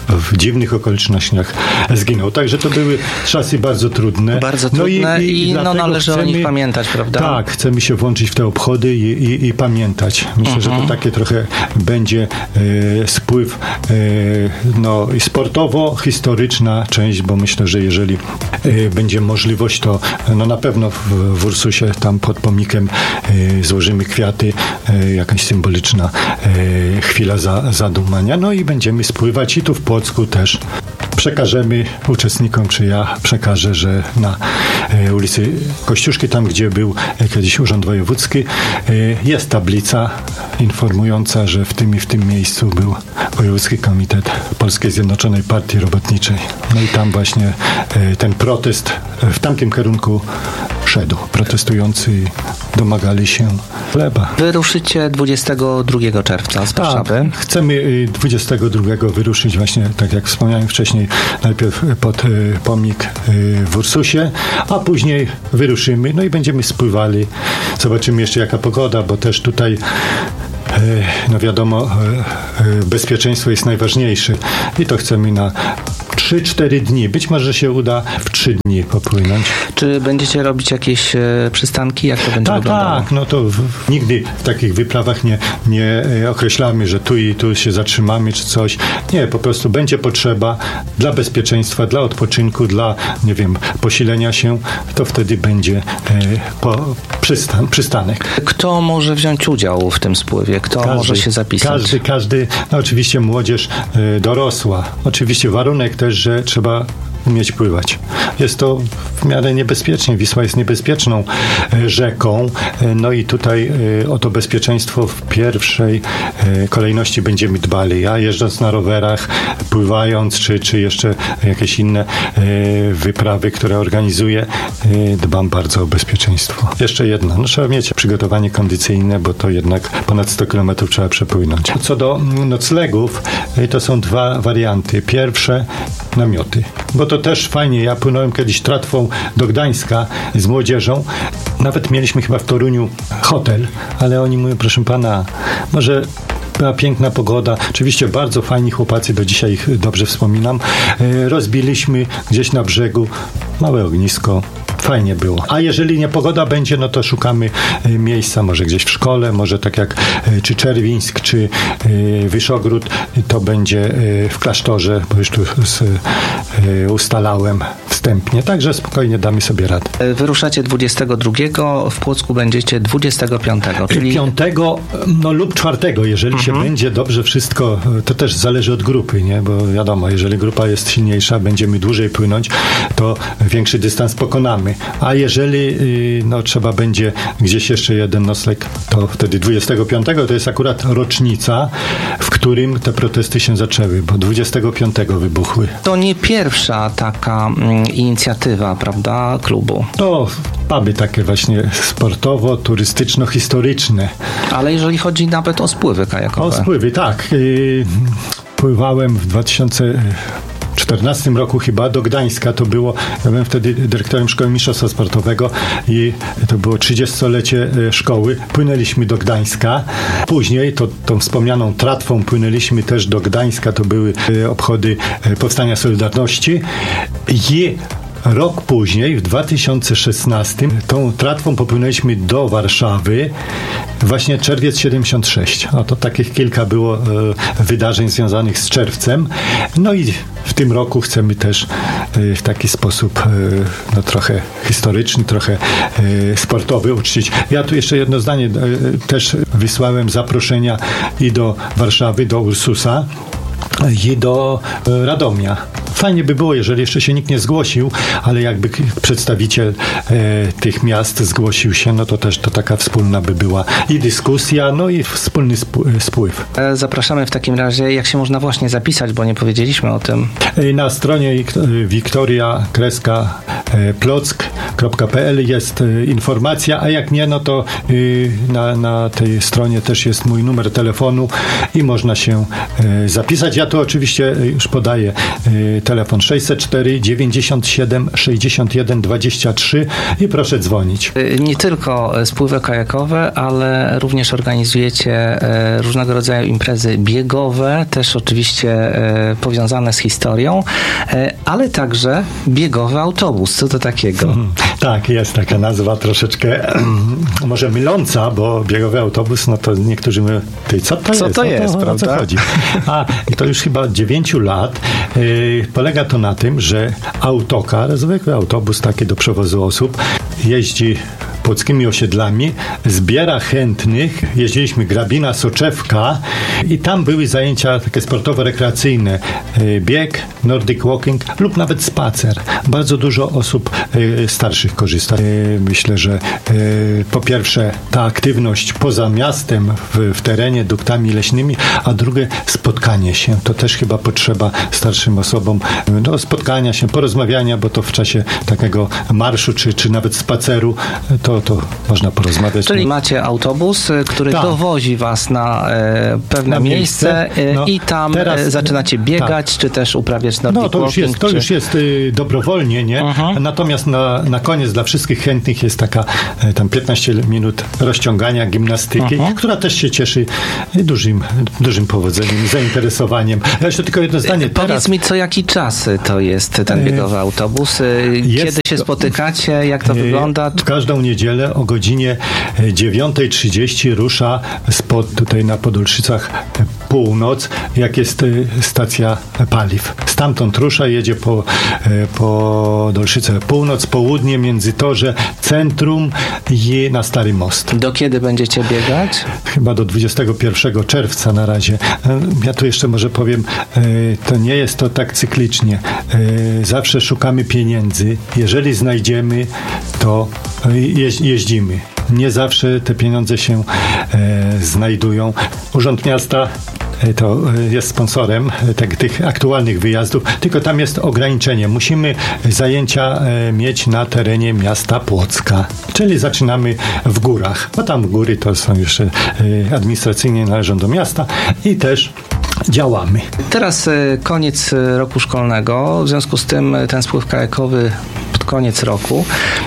w dziwnych okolicznościach zginął. Także to były czasy bardzo trudne. Bardzo trudne no i, i, i no, należy chcemy, o nich pamiętać, prawda? Tak, chcemy się włączyć w te obchody i, i, i pamiętać. Myślę, mhm. że to takie trochę będzie e, spływ e, no, sportowo-historyczna część, bo myślę, że jeżeli e, będzie możliwość, to no, na pewno w, w Ursusie tam pod pomnikiem e, złożymy kwiaty, e, jakaś symboliczna e, chwila za, zadumania. No i będziemy spływać i tu w Płocku też przekażemy uczestnikom, czy ja przekażę, że na e, ulicy Kościuszki, tam gdzie był e, kiedyś Urząd Wojewódzki, e, jest tablica informująca, że w tym i w tym miejscu był Wojewódzki Komitet Polskiej Zjednoczonej Partii Robotniczej. No i tam właśnie e, ten protest w tamtym kierunku szedł. Protestujący domagali się chleba. Wyruszycie dwudziestego drugiego czerwca z Warszawy. Tak, chcemy dwudziestego drugiego wyruszyć właśnie, tak jak wspomniałem wcześniej, najpierw pod y, pomnik y, w Ursusie, a później wyruszymy, no i będziemy spływali. Zobaczymy jeszcze jaka pogoda, bo też tutaj no wiadomo, bezpieczeństwo jest najważniejsze i to chcemy na trzy cztery dni. Być może się uda w trzy dni popłynąć. Czy będziecie robić jakieś przystanki? Jak to będzie tak, wyglądało? Tak, no to w, nigdy w takich wyprawach nie, nie określamy, że tu i tu się zatrzymamy czy coś. Nie, po prostu będzie potrzeba dla bezpieczeństwa, dla odpoczynku, dla, nie wiem, posilenia się, to wtedy będzie e, po, przystan, przystanek. Kto może wziąć udział w tym spływie? Kto każdy, może się zapisać? Każdy, każdy, no oczywiście młodzież e, dorosła. Oczywiście warunek też, że trzeba umieć pływać. Jest to w miarę niebezpiecznie. Wisła jest niebezpieczną e, rzeką. E, no i tutaj e, o to bezpieczeństwo w pierwszej e, kolejności będziemy dbali. Ja jeżdżąc na rowerach, pływając, czy, czy jeszcze jakieś inne e, wyprawy, które organizuję, e, dbam bardzo o bezpieczeństwo. Jeszcze jedno. No, trzeba mieć przygotowanie kondycyjne, bo to jednak ponad sto kilometrów trzeba przepłynąć. Co do noclegów, e, to są dwa warianty. Pierwsze, namioty. Bo to też fajnie. Ja płynąłem kiedyś tratwą do Gdańska z młodzieżą. Nawet mieliśmy chyba w Toruniu hotel, ale oni mówią, proszę pana, może była piękna pogoda. Oczywiście bardzo fajni chłopacy, do dzisiaj ich dobrze wspominam. Rozbiliśmy gdzieś na brzegu małe ognisko. Fajnie było. A jeżeli nie pogoda będzie, no to szukamy y, miejsca, może gdzieś w szkole, może tak jak y, czy Czerwińsk, czy y, Wyszogród, y, to będzie y, w klasztorze, bo już tu z, y, ustalałem wstępnie. Także spokojnie damy sobie radę. Wyruszacie dwudziestego drugiego, w Płocku będziecie dwudziestego piątego, czyli... piątego, no lub czwartego, jeżeli mhm. się będzie dobrze wszystko, to też zależy od grupy, nie? Bo wiadomo, jeżeli grupa jest silniejsza, będziemy dłużej płynąć, to większy dystans pokonamy. A jeżeli no, trzeba będzie gdzieś jeszcze jeden nocleg, to wtedy dwudziestego piątego to jest akurat rocznica, w którym te protesty się zaczęły, bo dwudziestego piątego wybuchły. To nie pierwsza taka mm, inicjatywa, prawda, klubu? To puby takie właśnie sportowo-turystyczno-historyczne. Ale jeżeli chodzi nawet o spływy kajakowe. O spływy, tak. Yy, pływałem w dwa tysiące czternastym roku chyba do Gdańska. To było, ja byłem wtedy dyrektorem Szkoły Mistrzostwa Sportowego i to było trzydziestolecie szkoły. Płynęliśmy do Gdańska. Później to, tą wspomnianą tratwą płynęliśmy też do Gdańska. To były obchody Powstania Solidarności i rok później, w dwa tysiące szesnastym, tą tratwą popłynęliśmy do Warszawy, właśnie czerwiec siedemdziesiąt sześć. O, to takich kilka było e, wydarzeń związanych z czerwcem. No i w tym roku chcemy też e, w taki sposób e, no, trochę historyczny, trochę e, sportowy uczcić. Ja tu jeszcze jedno zdanie. E, też wysłałem zaproszenia i do Warszawy, do Ursusa, i do Radomia. Fajnie by było, jeżeli jeszcze się nikt nie zgłosił, ale jakby przedstawiciel e, tych miast zgłosił się, no to też to taka wspólna by była i dyskusja, no i wspólny spływ. Zapraszamy w takim razie, jak się można właśnie zapisać, bo nie powiedzieliśmy o tym. Na stronie Wiktoria Kreska plock kropka p l jest informacja, a jak nie, no to na, na tej stronie też jest mój numer telefonu i można się zapisać. Ja tu oczywiście już podaję telefon sześćset cztery dziewięćdziesiąt siedem sześćdziesiąt jeden dwadzieścia trzy i proszę dzwonić. Nie tylko spływy kajakowe, ale również organizujecie różnego rodzaju imprezy biegowe, też oczywiście powiązane z historią, ale także biegowy autobus. Co to takiego? Hmm, tak, jest taka nazwa troszeczkę może myląca, bo biegowy autobus, no to niektórzy mówią, ty, co to co jest? To jest, o, to, prawda? O co chodzi? A to już chyba od dziewięciu lat yy, polega to na tym, że autokar, zwykły autobus taki do przewozu osób, jeździ płockimi osiedlami, zbiera chętnych. Jeździliśmy Grabina, Soczewka i tam były zajęcia takie sportowo-rekreacyjne. Bieg, Nordic walking lub nawet spacer. Bardzo dużo osób starszych korzysta. Myślę, że po pierwsze ta aktywność poza miastem, w, w terenie, duktami leśnymi, a drugie spotkanie się. To też chyba potrzeba starszym osobom no, spotkania się, porozmawiania, bo to w czasie takiego marszu czy, czy nawet spaceru to To, to można porozmawiać. Czyli macie autobus, który tak. dowozi was na e, pewne na miejsce, miejsce. No, i tam teraz, zaczynacie biegać, tak. czy też uprawiać Nordic No to już jest, to czy... już jest y, dobrowolnie, nie? Uh-huh. Natomiast na, na koniec dla wszystkich chętnych jest taka y, tam piętnaście minut rozciągania, gimnastyki, uh-huh. która też się cieszy dużym, dużym powodzeniem, zainteresowaniem. Ja jeszcze tylko jedno zdanie. Powiedz teraz... mi, co jaki czas to jest ten biegowy autobus? Kiedy jest... się spotykacie? Jak to y, wygląda? W każdą niedzielę o godzinie dziewiąta trzydzieści rusza spod tutaj na Podolszycach północ, jak jest stacja paliw. Stamtąd rusza, jedzie po, po Dolszyce północ, południe, Międzytorze, centrum i na Stary Most. Do kiedy będziecie biegać? Chyba do dwudziestego pierwszego czerwca na razie. Ja tu jeszcze może powiem, to nie jest to tak cyklicznie. Zawsze szukamy pieniędzy. Jeżeli znajdziemy, to jeździmy. Nie zawsze te pieniądze się e, znajdują. Urząd Miasta e, to jest sponsorem te, tych aktualnych wyjazdów, tylko tam jest ograniczenie. Musimy zajęcia e, mieć na terenie miasta Płocka, czyli zaczynamy w górach, bo tam góry to są jeszcze e, administracyjnie należą do miasta i też działamy. Teraz koniec roku szkolnego, w związku z tym ten spływ kajakowy pod koniec roku.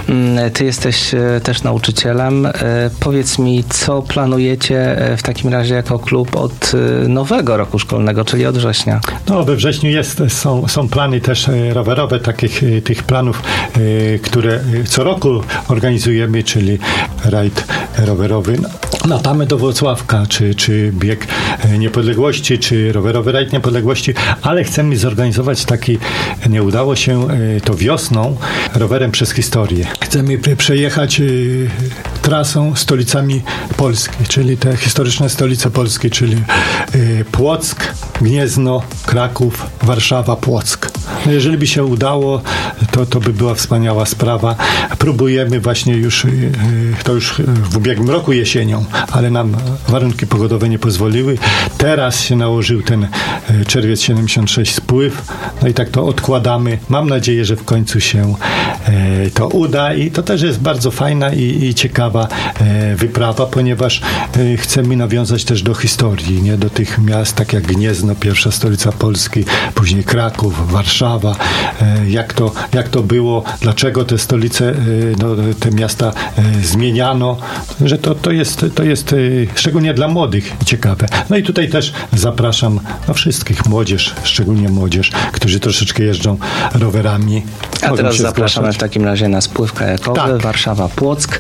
Ty jesteś też nauczycielem. Powiedz mi, co planujecie w takim razie jako klub od nowego roku szkolnego, czyli od września? No, we wrześniu jest, są, są plany też rowerowe, takich tych planów, które co roku organizujemy, czyli rajd rowerowy na Tamę do Włocławka, czy, czy bieg niepodległości, czy rowerowy rajd niepodległości, ale chcemy zorganizować taki, nie udało się to wiosną, rowerem przez historię. Chcemy przejechać y, trasą stolicami Polski, czyli te historyczne stolice Polski, czyli y, Płock, Gniezno, Kraków, Warszawa, Płock. No jeżeli by się udało, to, to by była wspaniała sprawa. Próbujemy właśnie już, y, to już w ubiegłym roku jesienią, ale nam warunki pogodowe nie pozwoliły. Teraz się nałożył ten czerwiec siedemdziesiąt sześć spływ, no i tak to odkładamy. Mam nadzieję, że w końcu się e, to uda i to też jest bardzo fajna i, i ciekawa e, wyprawa, ponieważ e, chcemy nawiązać też do historii, nie do tych miast, tak jak Gniezno, pierwsza stolica Polski, później Kraków, Warszawa, e, jak, to, jak to było, dlaczego te stolice, e, no, te miasta e, zmieniano, że to, to jest, to jest e, szczególnie dla młodych ciekawe. No i tutaj też zapraszam no, wszystkich, młodzież, szczególnie młodzież, którzy troszeczkę jeżdżą rowerami. A teraz zapraszamy w takim razie na spływ kajakowy tak. Warszawa-Płock.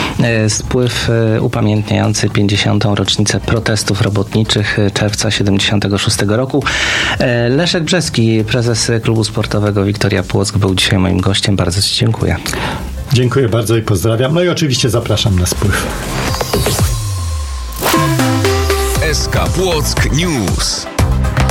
Spływ upamiętniający pięćdziesiątą rocznicę protestów robotniczych czerwca siedemdziesiątego szóstego roku. Leszek Brzeski, prezes klubu sportowego Wiktoria Płock, był dzisiaj moim gościem. Bardzo Ci dziękuję. Dziękuję bardzo i pozdrawiam. No i oczywiście zapraszam na spływ. S K Płock News.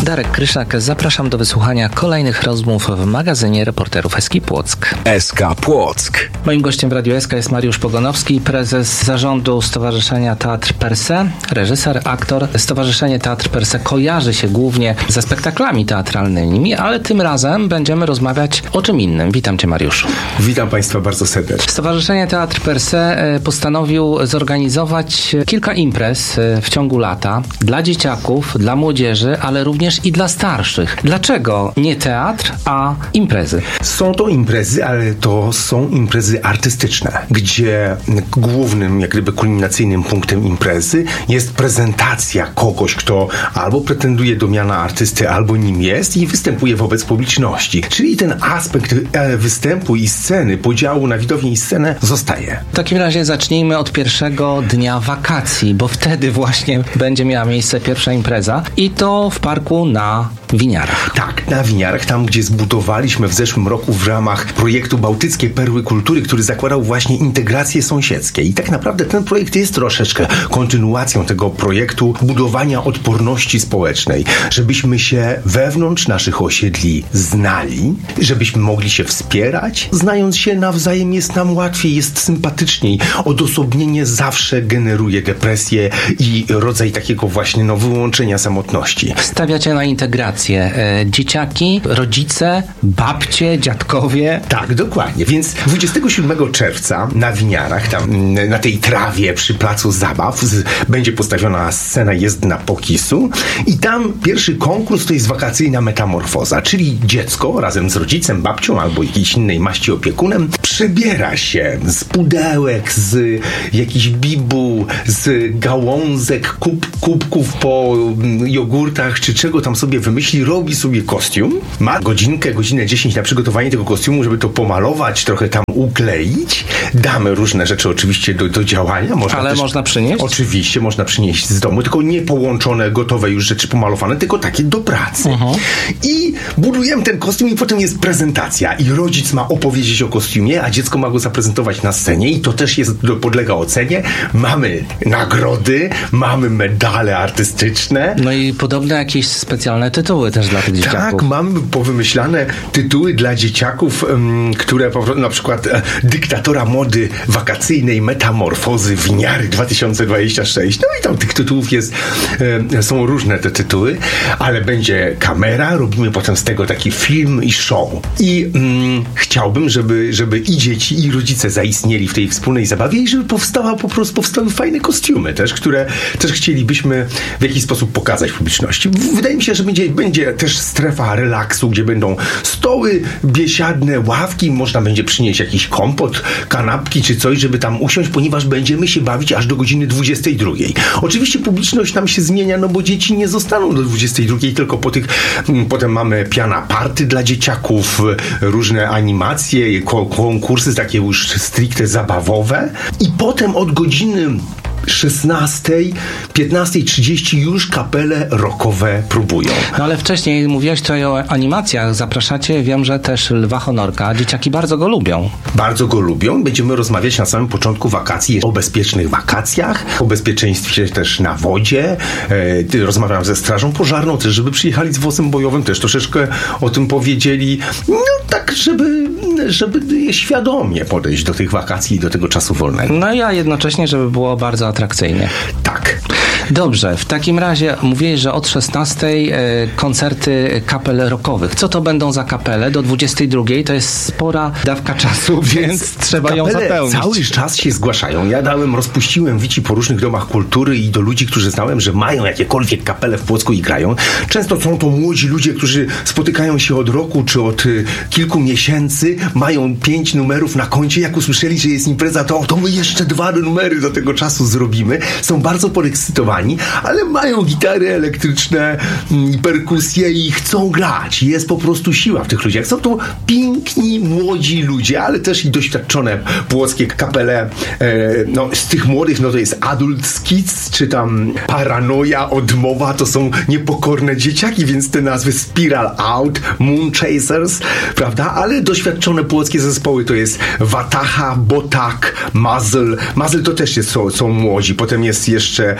Darek Kryszak, zapraszam do wysłuchania kolejnych rozmów w magazynie reporterów S K Płock. S K Płock. Moim gościem w Radiu S K jest Mariusz Pogonowski, prezes zarządu Stowarzyszenia Teatr Per Se, reżyser, aktor. Stowarzyszenie Teatr Per Se kojarzy się głównie ze spektaklami teatralnymi, ale tym razem będziemy rozmawiać o czym innym. Witam Cię, Mariuszu. Witam Państwa bardzo serdecznie. Stowarzyszenie Teatr Per Se postanowił zorganizować kilka imprez w ciągu lata dla dzieciaków, dla młodzieży, ale również i dla starszych. Dlaczego nie teatr, a imprezy? Są to imprezy, ale to są imprezy artystyczne, gdzie głównym, jak gdyby kulminacyjnym punktem imprezy jest prezentacja kogoś, kto albo pretenduje do miana artysty, albo nim jest i występuje wobec publiczności. Czyli ten aspekt występu i sceny, podziału na widownię i scenę zostaje. W takim razie zacznijmy od pierwszego dnia wakacji, bo wtedy właśnie będzie miała miejsce pierwsza impreza i to w parku na Winiarach. Tak, na Winiarach, tam gdzie zbudowaliśmy w zeszłym roku w ramach projektu Bałtyckie Perły Kultury, który zakładał właśnie integrację sąsiedzkie. I tak naprawdę ten projekt jest troszeczkę kontynuacją tego projektu budowania odporności społecznej, żebyśmy się wewnątrz naszych osiedli znali, żebyśmy mogli się wspierać. Znając się nawzajem jest nam łatwiej, jest sympatyczniej. Odosobnienie zawsze generuje depresję i rodzaj takiego właśnie no, wyłączenia samotności. Stawiacie na integrację. E, dzieciaki, rodzice, babcie, dziadkowie. Tak, dokładnie. Więc dwudziestego siódmego czerwca na Winiarach, tam na tej trawie przy placu zabaw z, będzie postawiona scena jezdna Pokisu i tam pierwszy konkurs to jest wakacyjna metamorfoza, czyli dziecko razem z rodzicem, babcią albo jakiejś innej maści opiekunem przebiera się z pudełek, z jakichś bibuł, z gałązek, kub, kubków po jogurtach, czy czego tam sobie wymyśli, robi sobie kostium, ma godzinkę, godzinę dziesięć na przygotowanie tego kostiumu, żeby to pomalować, trochę tam ukleić. Damy różne rzeczy oczywiście do, do działania. Można Ale też, można przynieść? Oczywiście, można przynieść z domu, tylko nie połączone, gotowe już rzeczy pomalowane, tylko takie do pracy. Uh-huh. I budujemy ten kostium i potem jest prezentacja i rodzic ma opowiedzieć o kostiumie, a dziecko ma go zaprezentować na scenie i to też jest, podlega ocenie. Mamy nagrody, mamy medale artystyczne. No i podobne jakieś specjalne tytuły też dla tych dzieciaków. Tak, mamy powymyślane tytuły dla dzieciaków, um, które po, na przykład e, dyktatora mody wakacyjnej metamorfozy Winiary dwa tysiące dwadzieścia sześć. No i tam tych tytułów jest, e, są różne te tytuły, ale będzie kamera, robimy potem z tego taki film i show. I mm, chciałbym, żeby, żeby i dzieci, i rodzice zaistnieli w tej wspólnej zabawie i żeby powstała po prostu, powstały fajne kostiumy też, które też chcielibyśmy w jakiś sposób pokazać publiczności. Wydaje mi się, że będzie, będzie też strefa relaksu, gdzie będą stoły biesiadne, ławki, można będzie przynieść jakiś kompot, kanapki czy coś, żeby tam usiąść, ponieważ będziemy się bawić aż do godziny dwudziestej drugiej. Oczywiście publiczność nam się zmienia, no bo dzieci nie zostaną do dwudziestej drugiej, tylko po tych, potem mamy piana party dla dzieciaków, różne animacje, konkursy takie już stricte zabawowe i potem od godziny szesnastej, piętnastej trzydzieści już kapele rockowe próbują. No ale wcześniej mówiłeś tutaj o animacjach, zapraszacie, wiem, że też Lwa Honorka. Dzieciaki bardzo go lubią. Bardzo go lubią. Będziemy rozmawiać na samym początku wakacji o bezpiecznych wakacjach, o bezpieczeństwie też na wodzie. E, rozmawiam ze strażą pożarną też, żeby przyjechali z wozem bojowym, też troszeczkę o tym powiedzieli. No tak, żeby, żeby świadomie podejść do tych wakacji i do tego czasu wolnego. No i a jednocześnie, żeby było bardzo atrakcyjnie. Tak. Dobrze, w takim razie mówiłeś, że od szesnastej e, koncerty kapel rockowych. Co to będą za kapele? Do dwudziestej drugiej to jest spora dawka czasu, więc, więc trzeba ją zapełnić. Cały czas się zgłaszają. Ja dałem, rozpuściłem wici po różnych domach kultury i do ludzi, którzy znałem, że mają jakiekolwiek kapele w Płocku i grają. Często są to młodzi ludzie, którzy spotykają się od roku czy od y, kilku miesięcy, mają pięć numerów na koncie. Jak usłyszeli, że jest impreza, to, to my jeszcze dwa numery do tego czasu zrobimy. Są bardzo podekscytowani, ale mają gitary elektryczne i perkusje i chcą grać. Jest po prostu siła w tych ludziach. Są to piękni, młodzi ludzie, ale też i doświadczone płockie kapele. E, no, z tych młodych, no to jest Adult Kids, czy tam Paranoja, Odmowa, to są niepokorne dzieciaki, więc te nazwy Spiral Out, Moon Chasers, prawda? Ale doświadczone płockie zespoły to jest Wataha, Botak, Muzzle. Muzzle to też jest, są, są młodzi. Potem jest jeszcze Syl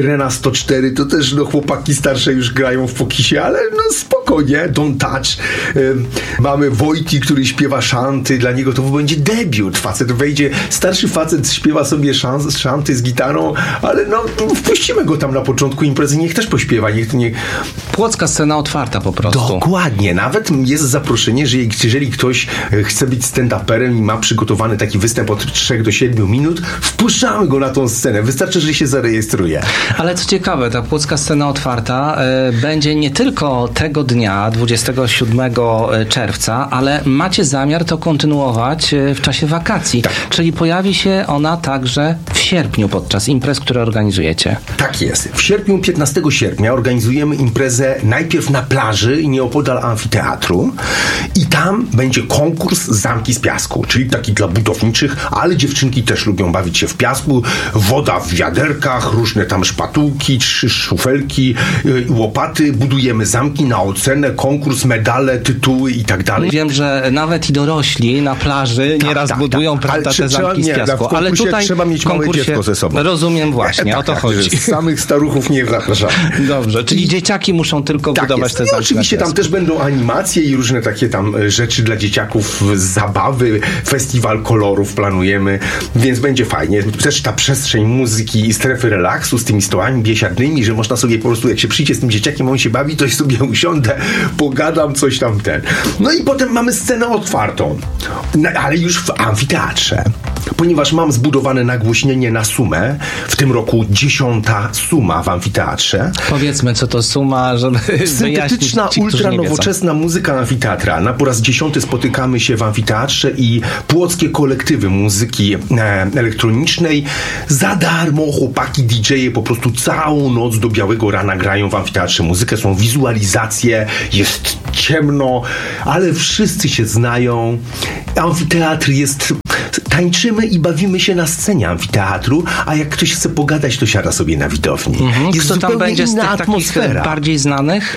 Syrena sto cztery, to też no, chłopaki starsze już grają w Pokisie, ale no spokojnie, Don't Touch. Ym, mamy Wojti, który śpiewa szanty, dla niego to będzie debiut. Facet wejdzie, starszy facet śpiewa sobie szans, szanty z gitarą, ale no wpuścimy go tam na początku imprezy, niech też pośpiewa, niech nie... Płocka scena otwarta po prostu. Dokładnie, nawet jest zaproszenie, że jeżeli ktoś chce być stand-uperem i ma przygotowany taki występ od trzech do siedmiu minut, wpuszczamy go na tą scenę, wystarczy, że się zarejestruje. Ale co ciekawe, ta płocka scena otwarta y, będzie nie tylko tego dnia, dwudziestego siódmego czerwca, ale macie zamiar to kontynuować w czasie wakacji. Tak. Czyli pojawi się ona także w sierpniu podczas imprez, które organizujecie. Tak jest. W sierpniu, piętnastego sierpnia organizujemy imprezę najpierw na plaży i nieopodal amfiteatru i tam będzie konkurs Zamki z piasku, czyli taki dla budowniczych, ale dziewczynki też lubią bawić się w piasku. Woda w wiaderkach, różne tam szpatułki, trzy szufelki, yy, łopaty. Budujemy zamki na ocenę, konkurs, medale, tytuły i tak dalej. Wiem, że nawet i dorośli na plaży Tak, nieraz tak, budują tak. prawda, Ale te trzeba- zamki nie, z piasku. w Ale konkursie tutaj trzeba mieć w małe konkursie dziecko ze sobą. Rozumiem właśnie, tak, o to tak, chodzi. że Samych staruchów nie zapraszamy. Dobrze, czyli dzieciaki muszą tylko Tak budować jest. te I zamki. oczywiście na tam piasku. też będą animacje i różne takie tam e, rzeczy dla dzieciaków, zabawy, festiwal kolorów planujemy, więc będzie fajnie. Też ta przestrzeń muzyki i strefy relaksu z tymi stołami biesiadnymi, że można sobie po prostu, jak się przyjdzie z tym dzieciakiem, on się bawi, to sobie usiądę, pogadam, coś tam ten. No i potem mamy scenę otwartą, no, ale już w amfiteatrze. Ponieważ mam zbudowane nagłośnienie na sumę, w tym roku dziesiąta suma w amfiteatrze. Powiedzmy, co to suma, żeby Syntetyczna, wyjaśnić ci, którzy ultra nie wiedzą. nowoczesna muzyka amfiteatralna. Po raz dziesiąty spotykamy się w amfiteatrze i płockie kolektywy muzyki e, elektronicznej za darmo. Chłopaki D J-e po prostu całą noc do białego rana grają w amfiteatrze muzykę. Są wizualizacje, jest ciemno, ale wszyscy się znają. Amfiteatr jest... Tańczymy i bawimy się na scenie amfiteatru, a jak ktoś chce pogadać, to siada sobie na widowni. Mhm. Jest Kto tam zupełnie będzie z inna tych takich atmosfera. bardziej znanych?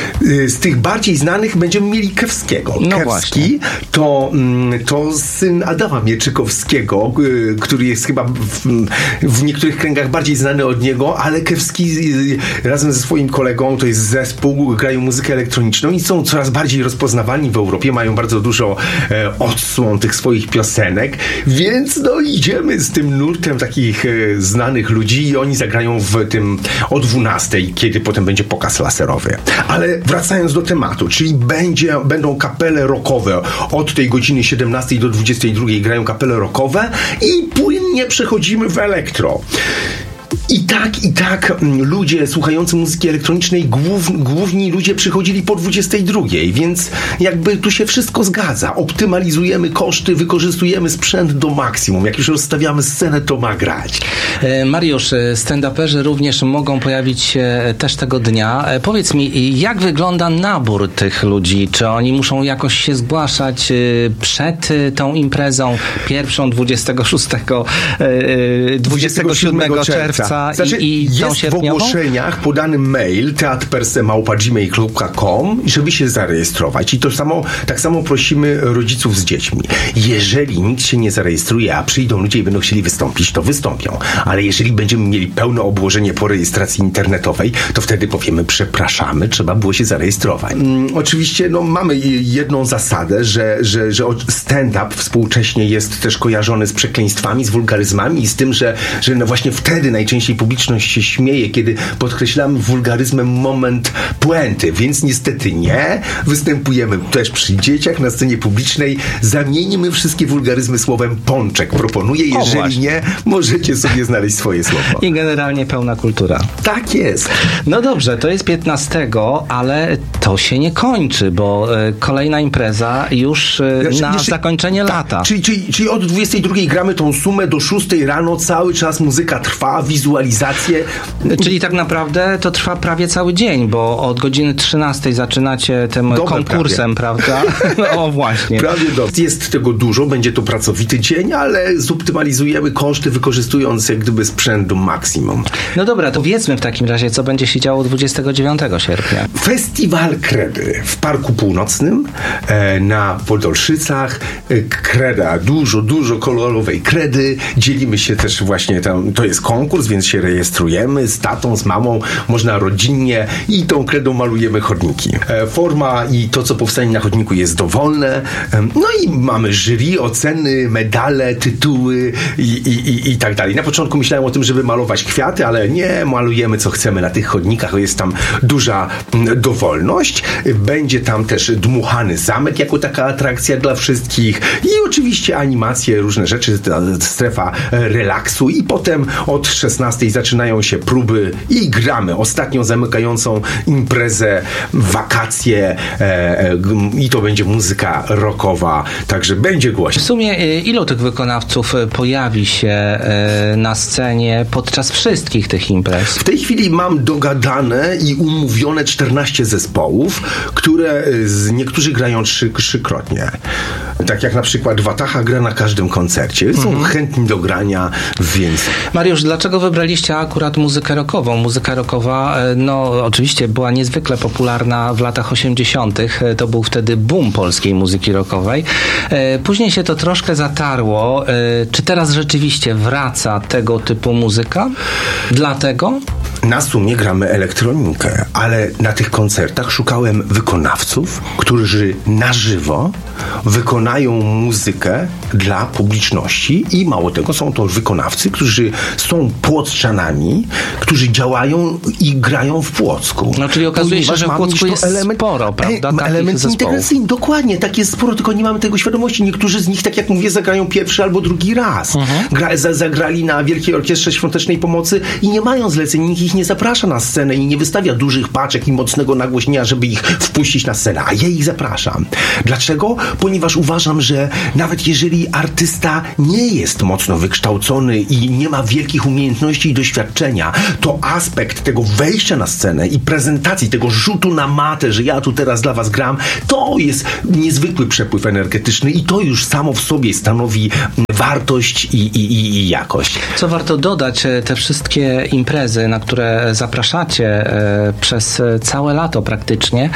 Z tych bardziej znanych będziemy mieli Kewskiego. No Kewski właśnie. to, mm, to syn Adama Mieczykowskiego, y, który jest chyba w, w niektórych kręgach bardziej znany od niego, ale Kewski y, razem ze swoim kolegą, to jest zespół, grają muzykę elektroniczną i są coraz bardziej rozpoznawalni w Europie, mają bardzo dużo e, odsłon tych swoich piosenek, więc no idziemy z tym nurtem takich e, znanych ludzi i oni zagrają w tym o dwunastej, kiedy potem będzie pokaz laserowy. Ale wracając do tematu, czyli będzie, będą kapele rockowe. Od tej godziny siedemnastej do dwudziestej drugiej grają kapele rockowe i płynnie przechodzimy w elektro. I tak, i tak m, ludzie słuchający muzyki elektronicznej, głów, główni ludzie przychodzili po dwudziestej drugiej, więc jakby tu się wszystko zgadza. Optymalizujemy koszty, wykorzystujemy sprzęt do maksimum. Jak już rozstawiamy scenę, to ma grać. E, Mariusz, stand-uperzy również mogą pojawić się też tego dnia. E, Powiedz mi, jak wygląda nabór tych ludzi? Czy oni muszą jakoś się zgłaszać e, przed e, tą imprezą pierwszą, dwudziestego szóstego, e, dwudziestego siódmego czerwca Znaczy, i, i tą jest w sierpniową? ogłoszeniach podany mail teatrperse małpa gmail kropka com, żeby się zarejestrować. I to samo, tak samo prosimy rodziców z dziećmi. Jeżeli nikt się nie zarejestruje, a przyjdą ludzie i będą chcieli wystąpić, to wystąpią. Ale jeżeli będziemy mieli pełne obłożenie po rejestracji internetowej, to wtedy powiemy, przepraszamy, trzeba było się zarejestrować. Mm, oczywiście no, mamy jedną zasadę, że, że, że stand-up współcześnie jest też kojarzony z przekleństwami, z wulgaryzmami i z tym, że, że no właśnie wtedy najczęściej publiczność się śmieje, kiedy podkreślamy wulgaryzmem moment puenty, więc niestety nie. Występujemy też przy dzieciach na scenie publicznej. Zamieńmy wszystkie wulgaryzmy słowem pączek. Proponuję, O, jeżeli właśnie. nie, możecie sobie znaleźć swoje słowo. I generalnie pełna kultura. Tak jest. No dobrze, to jest piętnastego, ale to się nie kończy, bo e, kolejna impreza już e, Znaczy, na jeszcze- zakończenie tak, lata. Czyli, czyli, czyli od dwudziestej drugiej gramy tą sumę do szóstej rano, cały czas muzyka trwa, wizualizacje. Czyli tak naprawdę to trwa prawie cały dzień, bo od godziny trzynastej zaczynacie tym Dobę konkursem, prawda? No właśnie. Prawie dobrze. Jest tego dużo, będzie to pracowity dzień, ale zoptymalizujemy koszty, wykorzystując jak gdyby sprzęt do maksimum. No dobra, to wiedzmy w takim razie, co będzie się działo dwudziestego dziewiątego sierpnia. Festiwal Kredy w Parku Północnym e, na Podolszycach. E, kreda, dużo, dużo kolorowej kredy. Dzielimy się też właśnie tam, to jest konkurs, więc się rejestrujemy z tatą, z mamą, można rodzinnie i tą kredą malujemy chodniki. E, forma i to, co powstanie na chodniku jest dowolne. E, no i mamy jury, oceny, medale, tytuły i, i, i, i tak dalej. Na początku myślałem o tym, żeby malować kwiaty, ale nie, malujemy co chcemy na tych chodnikach. Jest tam duża m, dowolność. Będzie tam też dmuchany zamek jako taka atrakcja dla wszystkich i oczywiście animacje, różne rzeczy, ta strefa relaksu i potem od szesnastej zaczynają się próby i gramy ostatnią zamykającą imprezę, wakacje e, e, i to będzie muzyka rockowa, także będzie głośno. W sumie ilu tych wykonawców pojawi się e, na scenie podczas wszystkich tych imprez? W tej chwili mam dogadane i umówione czternaście zespołów, które z, niektórzy grają trzy, trzykrotnie. Tak jak na przykład Wataha gra na każdym koncercie. Są mhm. chętni do grania, więc... Mariusz, dlaczego wybraliście akurat muzykę rockową? Muzyka rockowa, no oczywiście była niezwykle popularna w latach osiemdziesiątych. To był wtedy boom polskiej muzyki rockowej. Później się to troszkę zatarło. Czy teraz rzeczywiście wraca tego typu muzyka? Dlatego? Na sumie gramy elektronikę, ale na tych koncertach szukałem wykonawców, którzy na żywo wykonają muzykę dla publiczności i mało tego, są to wykonawcy, którzy są płockczanami, którzy działają i grają w Płocku. No czyli okazuje się, że w Płocku jest element, sporo, prawda? E, element integracyjny, dokładnie, tak jest sporo, tylko nie mamy tego świadomości. Niektórzy z nich, tak jak mówię, zagrają pierwszy albo drugi raz. Mhm. Gra, za, zagrali na Wielkiej Orkiestrze Świątecznej Pomocy i nie mają zleceń, nikt ich nie zaprasza na scenę i nie wystawia dużych paczek i mocnego nagłośnienia, żeby ich wpuścić na scenę, a ja ich zapraszam. Dlaczego? Ponieważ uważam, że nawet jeżeli artysta nie jest mocno wykształcony i nie ma wielkich umiejętności i doświadczenia, to aspekt tego wejścia na scenę i prezentacji, tego rzutu na matę, że ja tu teraz dla was gram, to jest niezwykły przepływ energetyczny i to już samo w sobie stanowi wartość i, i, i jakość. Co warto dodać, te wszystkie imprezy, na które zapraszacie e, przez całe lato praktycznie,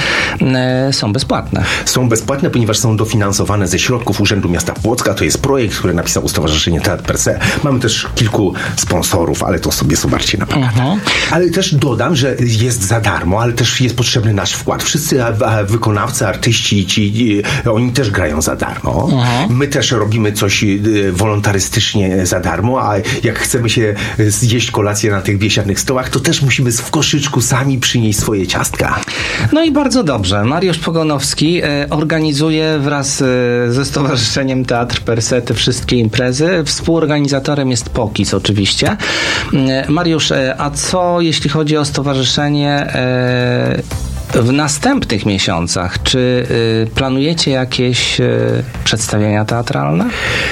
e, są bezpłatne. Są bezpłatne, ponieważ są dofinansowane ze środków Urzędu Miasta Płocka. To jest projekt, który napisało Stowarzyszenie Teatr per se. Mamy też kilku sponsorów, ale to sobie zobaczcie na plakatach. Uh-huh. Ale też dodam, że jest za darmo, ale też jest potrzebny nasz wkład. Wszyscy a, a wykonawcy, artyści, ci, oni też grają za darmo. Uh-huh. My też robimy coś wolontarystycznie za darmo, a jak chcemy się zjeść kolację na tych biesiadnych stołach, to też musimy w koszyczku sami przynieść swoje ciastka. No i bardzo dobrze. Mariusz Pogonowski e, organizuje wraz e, ze Stowarzyszeniem Teatr per se te wszystkie imprezy. Współorganizatorem jest Pokis oczywiście. E, Mariusz, e, a co jeśli chodzi o stowarzyszenie e, w następnych miesiącach? Czy y, planujecie jakieś y, przedstawienia teatralne?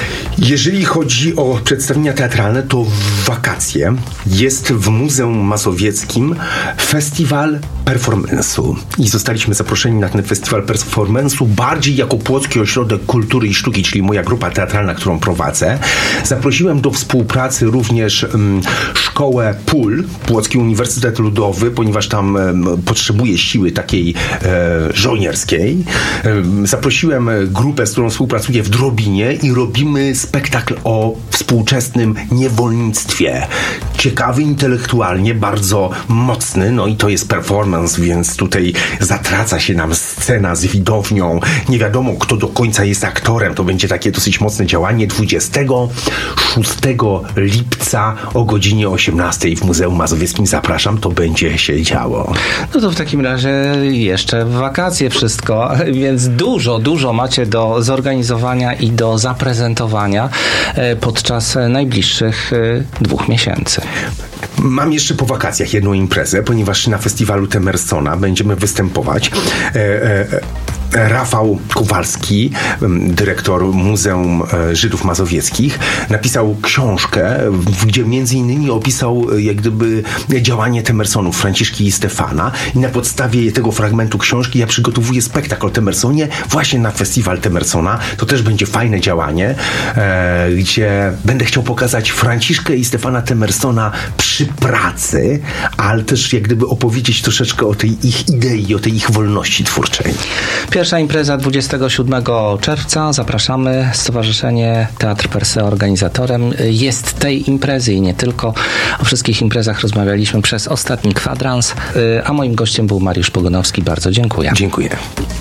Jeżeli chodzi o przedstawienia teatralne, to w wakacje jest w Muzeum Mazowieckim festiwal performance'u. I zostaliśmy zaproszeni na ten festiwal performance'u bardziej jako Płocki Ośrodek Kultury i Sztuki, czyli moja grupa teatralna, którą prowadzę. Zaprosiłem do współpracy również um, szkołę P U L, Płocki Uniwersytet Ludowy, ponieważ tam um, potrzebuje siły takiej e, żołnierskiej. E, zaprosiłem grupę, z którą współpracuję w Drobinie i robimy spektakl o współczesnym niewolnictwie. Ciekawy intelektualnie, bardzo mocny, no i to jest performance, więc tutaj zatraca się nam scena z widownią. Nie wiadomo, kto do końca jest aktorem. To będzie takie dosyć mocne działanie. dwudziestego szóstego lipca o godzinie osiemnastej w Muzeum Mazowieckim. Zapraszam, to będzie się działo. No to w takim razie jeszcze w wakacje wszystko, więc dużo, dużo macie do zorganizowania i do zaprezentowania podczas najbliższych dwóch miesięcy. Mam jeszcze po wakacjach jedną imprezę, ponieważ na festiwalu Temersona będziemy występować. E, e, Rafał Kowalski, dyrektor Muzeum Żydów Mazowieckich, napisał książkę, gdzie między innymi opisał jak gdyby działanie Temersonów, Franciszki i Stefana, i na podstawie tego fragmentu książki ja przygotowuję spektakl o Temersonie właśnie na festiwal Temersona. To też będzie fajne działanie, e, gdzie będę chciał pokazać Franciszkę i Stefana Temersona przy pracy, ale też jak gdyby opowiedzieć troszeczkę o tej ich idei, o tej ich wolności twórczej. Pierwsza impreza dwudziestego siódmego czerwca. Zapraszamy. Stowarzyszenie Teatr Per Se organizatorem jest tej imprezy i nie tylko. O wszystkich imprezach rozmawialiśmy przez ostatni kwadrans, a moim gościem był Mariusz Pogonowski. Bardzo dziękuję. Dziękuję.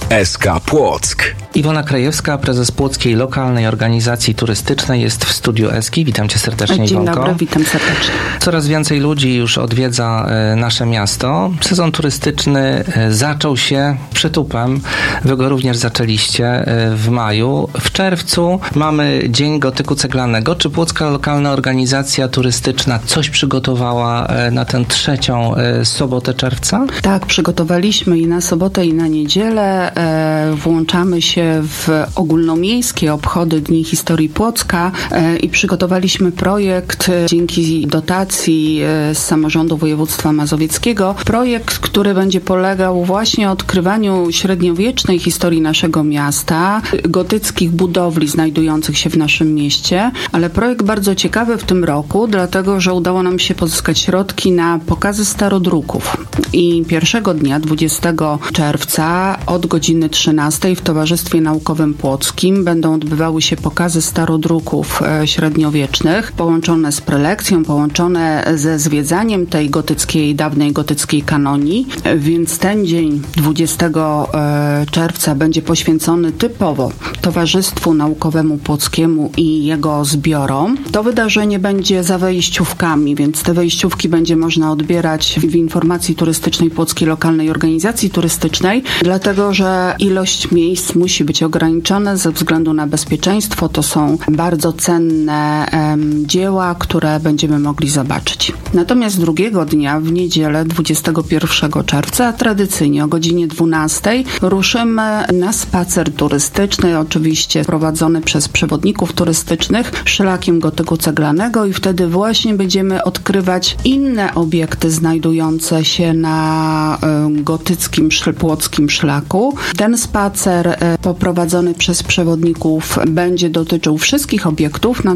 S K Płock. Iwona Krajewska, prezes Płockiej Lokalnej Organizacji Turystycznej, jest w studiu Eski. Witam cię serdecznie, Dzień Iwonko. dobry, witam serdecznie. Coraz więcej ludzi już odwiedza nasze miasto. Sezon turystyczny zaczął się przytupem. Wy go również zaczęliście w maju. W czerwcu mamy Dzień Gotyku Ceglanego. Czy Płocka Lokalna Organizacja Turystyczna coś przygotowała na tę trzecią sobotę czerwca? Tak, przygotowaliśmy i na sobotę, i na niedzielę. E, włączamy się w ogólnomiejskie obchody Dni Historii Płocka e, i przygotowaliśmy projekt e, dzięki dotacji e, z samorządu województwa mazowieckiego. Projekt, który będzie polegał właśnie odkrywaniu średniowiecznej historii naszego miasta, gotyckich budowli znajdujących się w naszym mieście, ale projekt bardzo ciekawy w tym roku, dlatego że udało nam się pozyskać środki na pokazy starodruków. I pierwszego dnia, dwudziestego czerwca od godziny trzynastej w Towarzystwie Naukowym Płockim będą odbywały się pokazy starodruków e, średniowiecznych, połączone z prelekcją, połączone ze zwiedzaniem tej gotyckiej, dawnej gotyckiej kanonii, e, więc ten dzień dwudziestego czerwca będzie poświęcony typowo Towarzystwu Naukowemu Płockiemu i jego zbiorom. To wydarzenie będzie za wejściówkami, więc te wejściówki będzie można odbierać w informacji turystycznej Płockiej Lokalnej Organizacji Turystycznej, dlatego że ilość miejsc musi być ograniczona ze względu na bezpieczeństwo. To są bardzo cenne em, dzieła, które będziemy mogli zobaczyć. Natomiast drugiego dnia, w niedzielę dwudziestego pierwszego czerwca, tradycyjnie o godzinie dwunastej ruszymy na spacer turystyczny, oczywiście prowadzony przez przewodników turystycznych szlakiem gotyku ceglanego i wtedy właśnie będziemy odkrywać inne obiekty znajdujące się na y, gotyckim, płockim szlaku. Ten spacer y, poprowadzony przez przewodników będzie dotyczył wszystkich obiektów,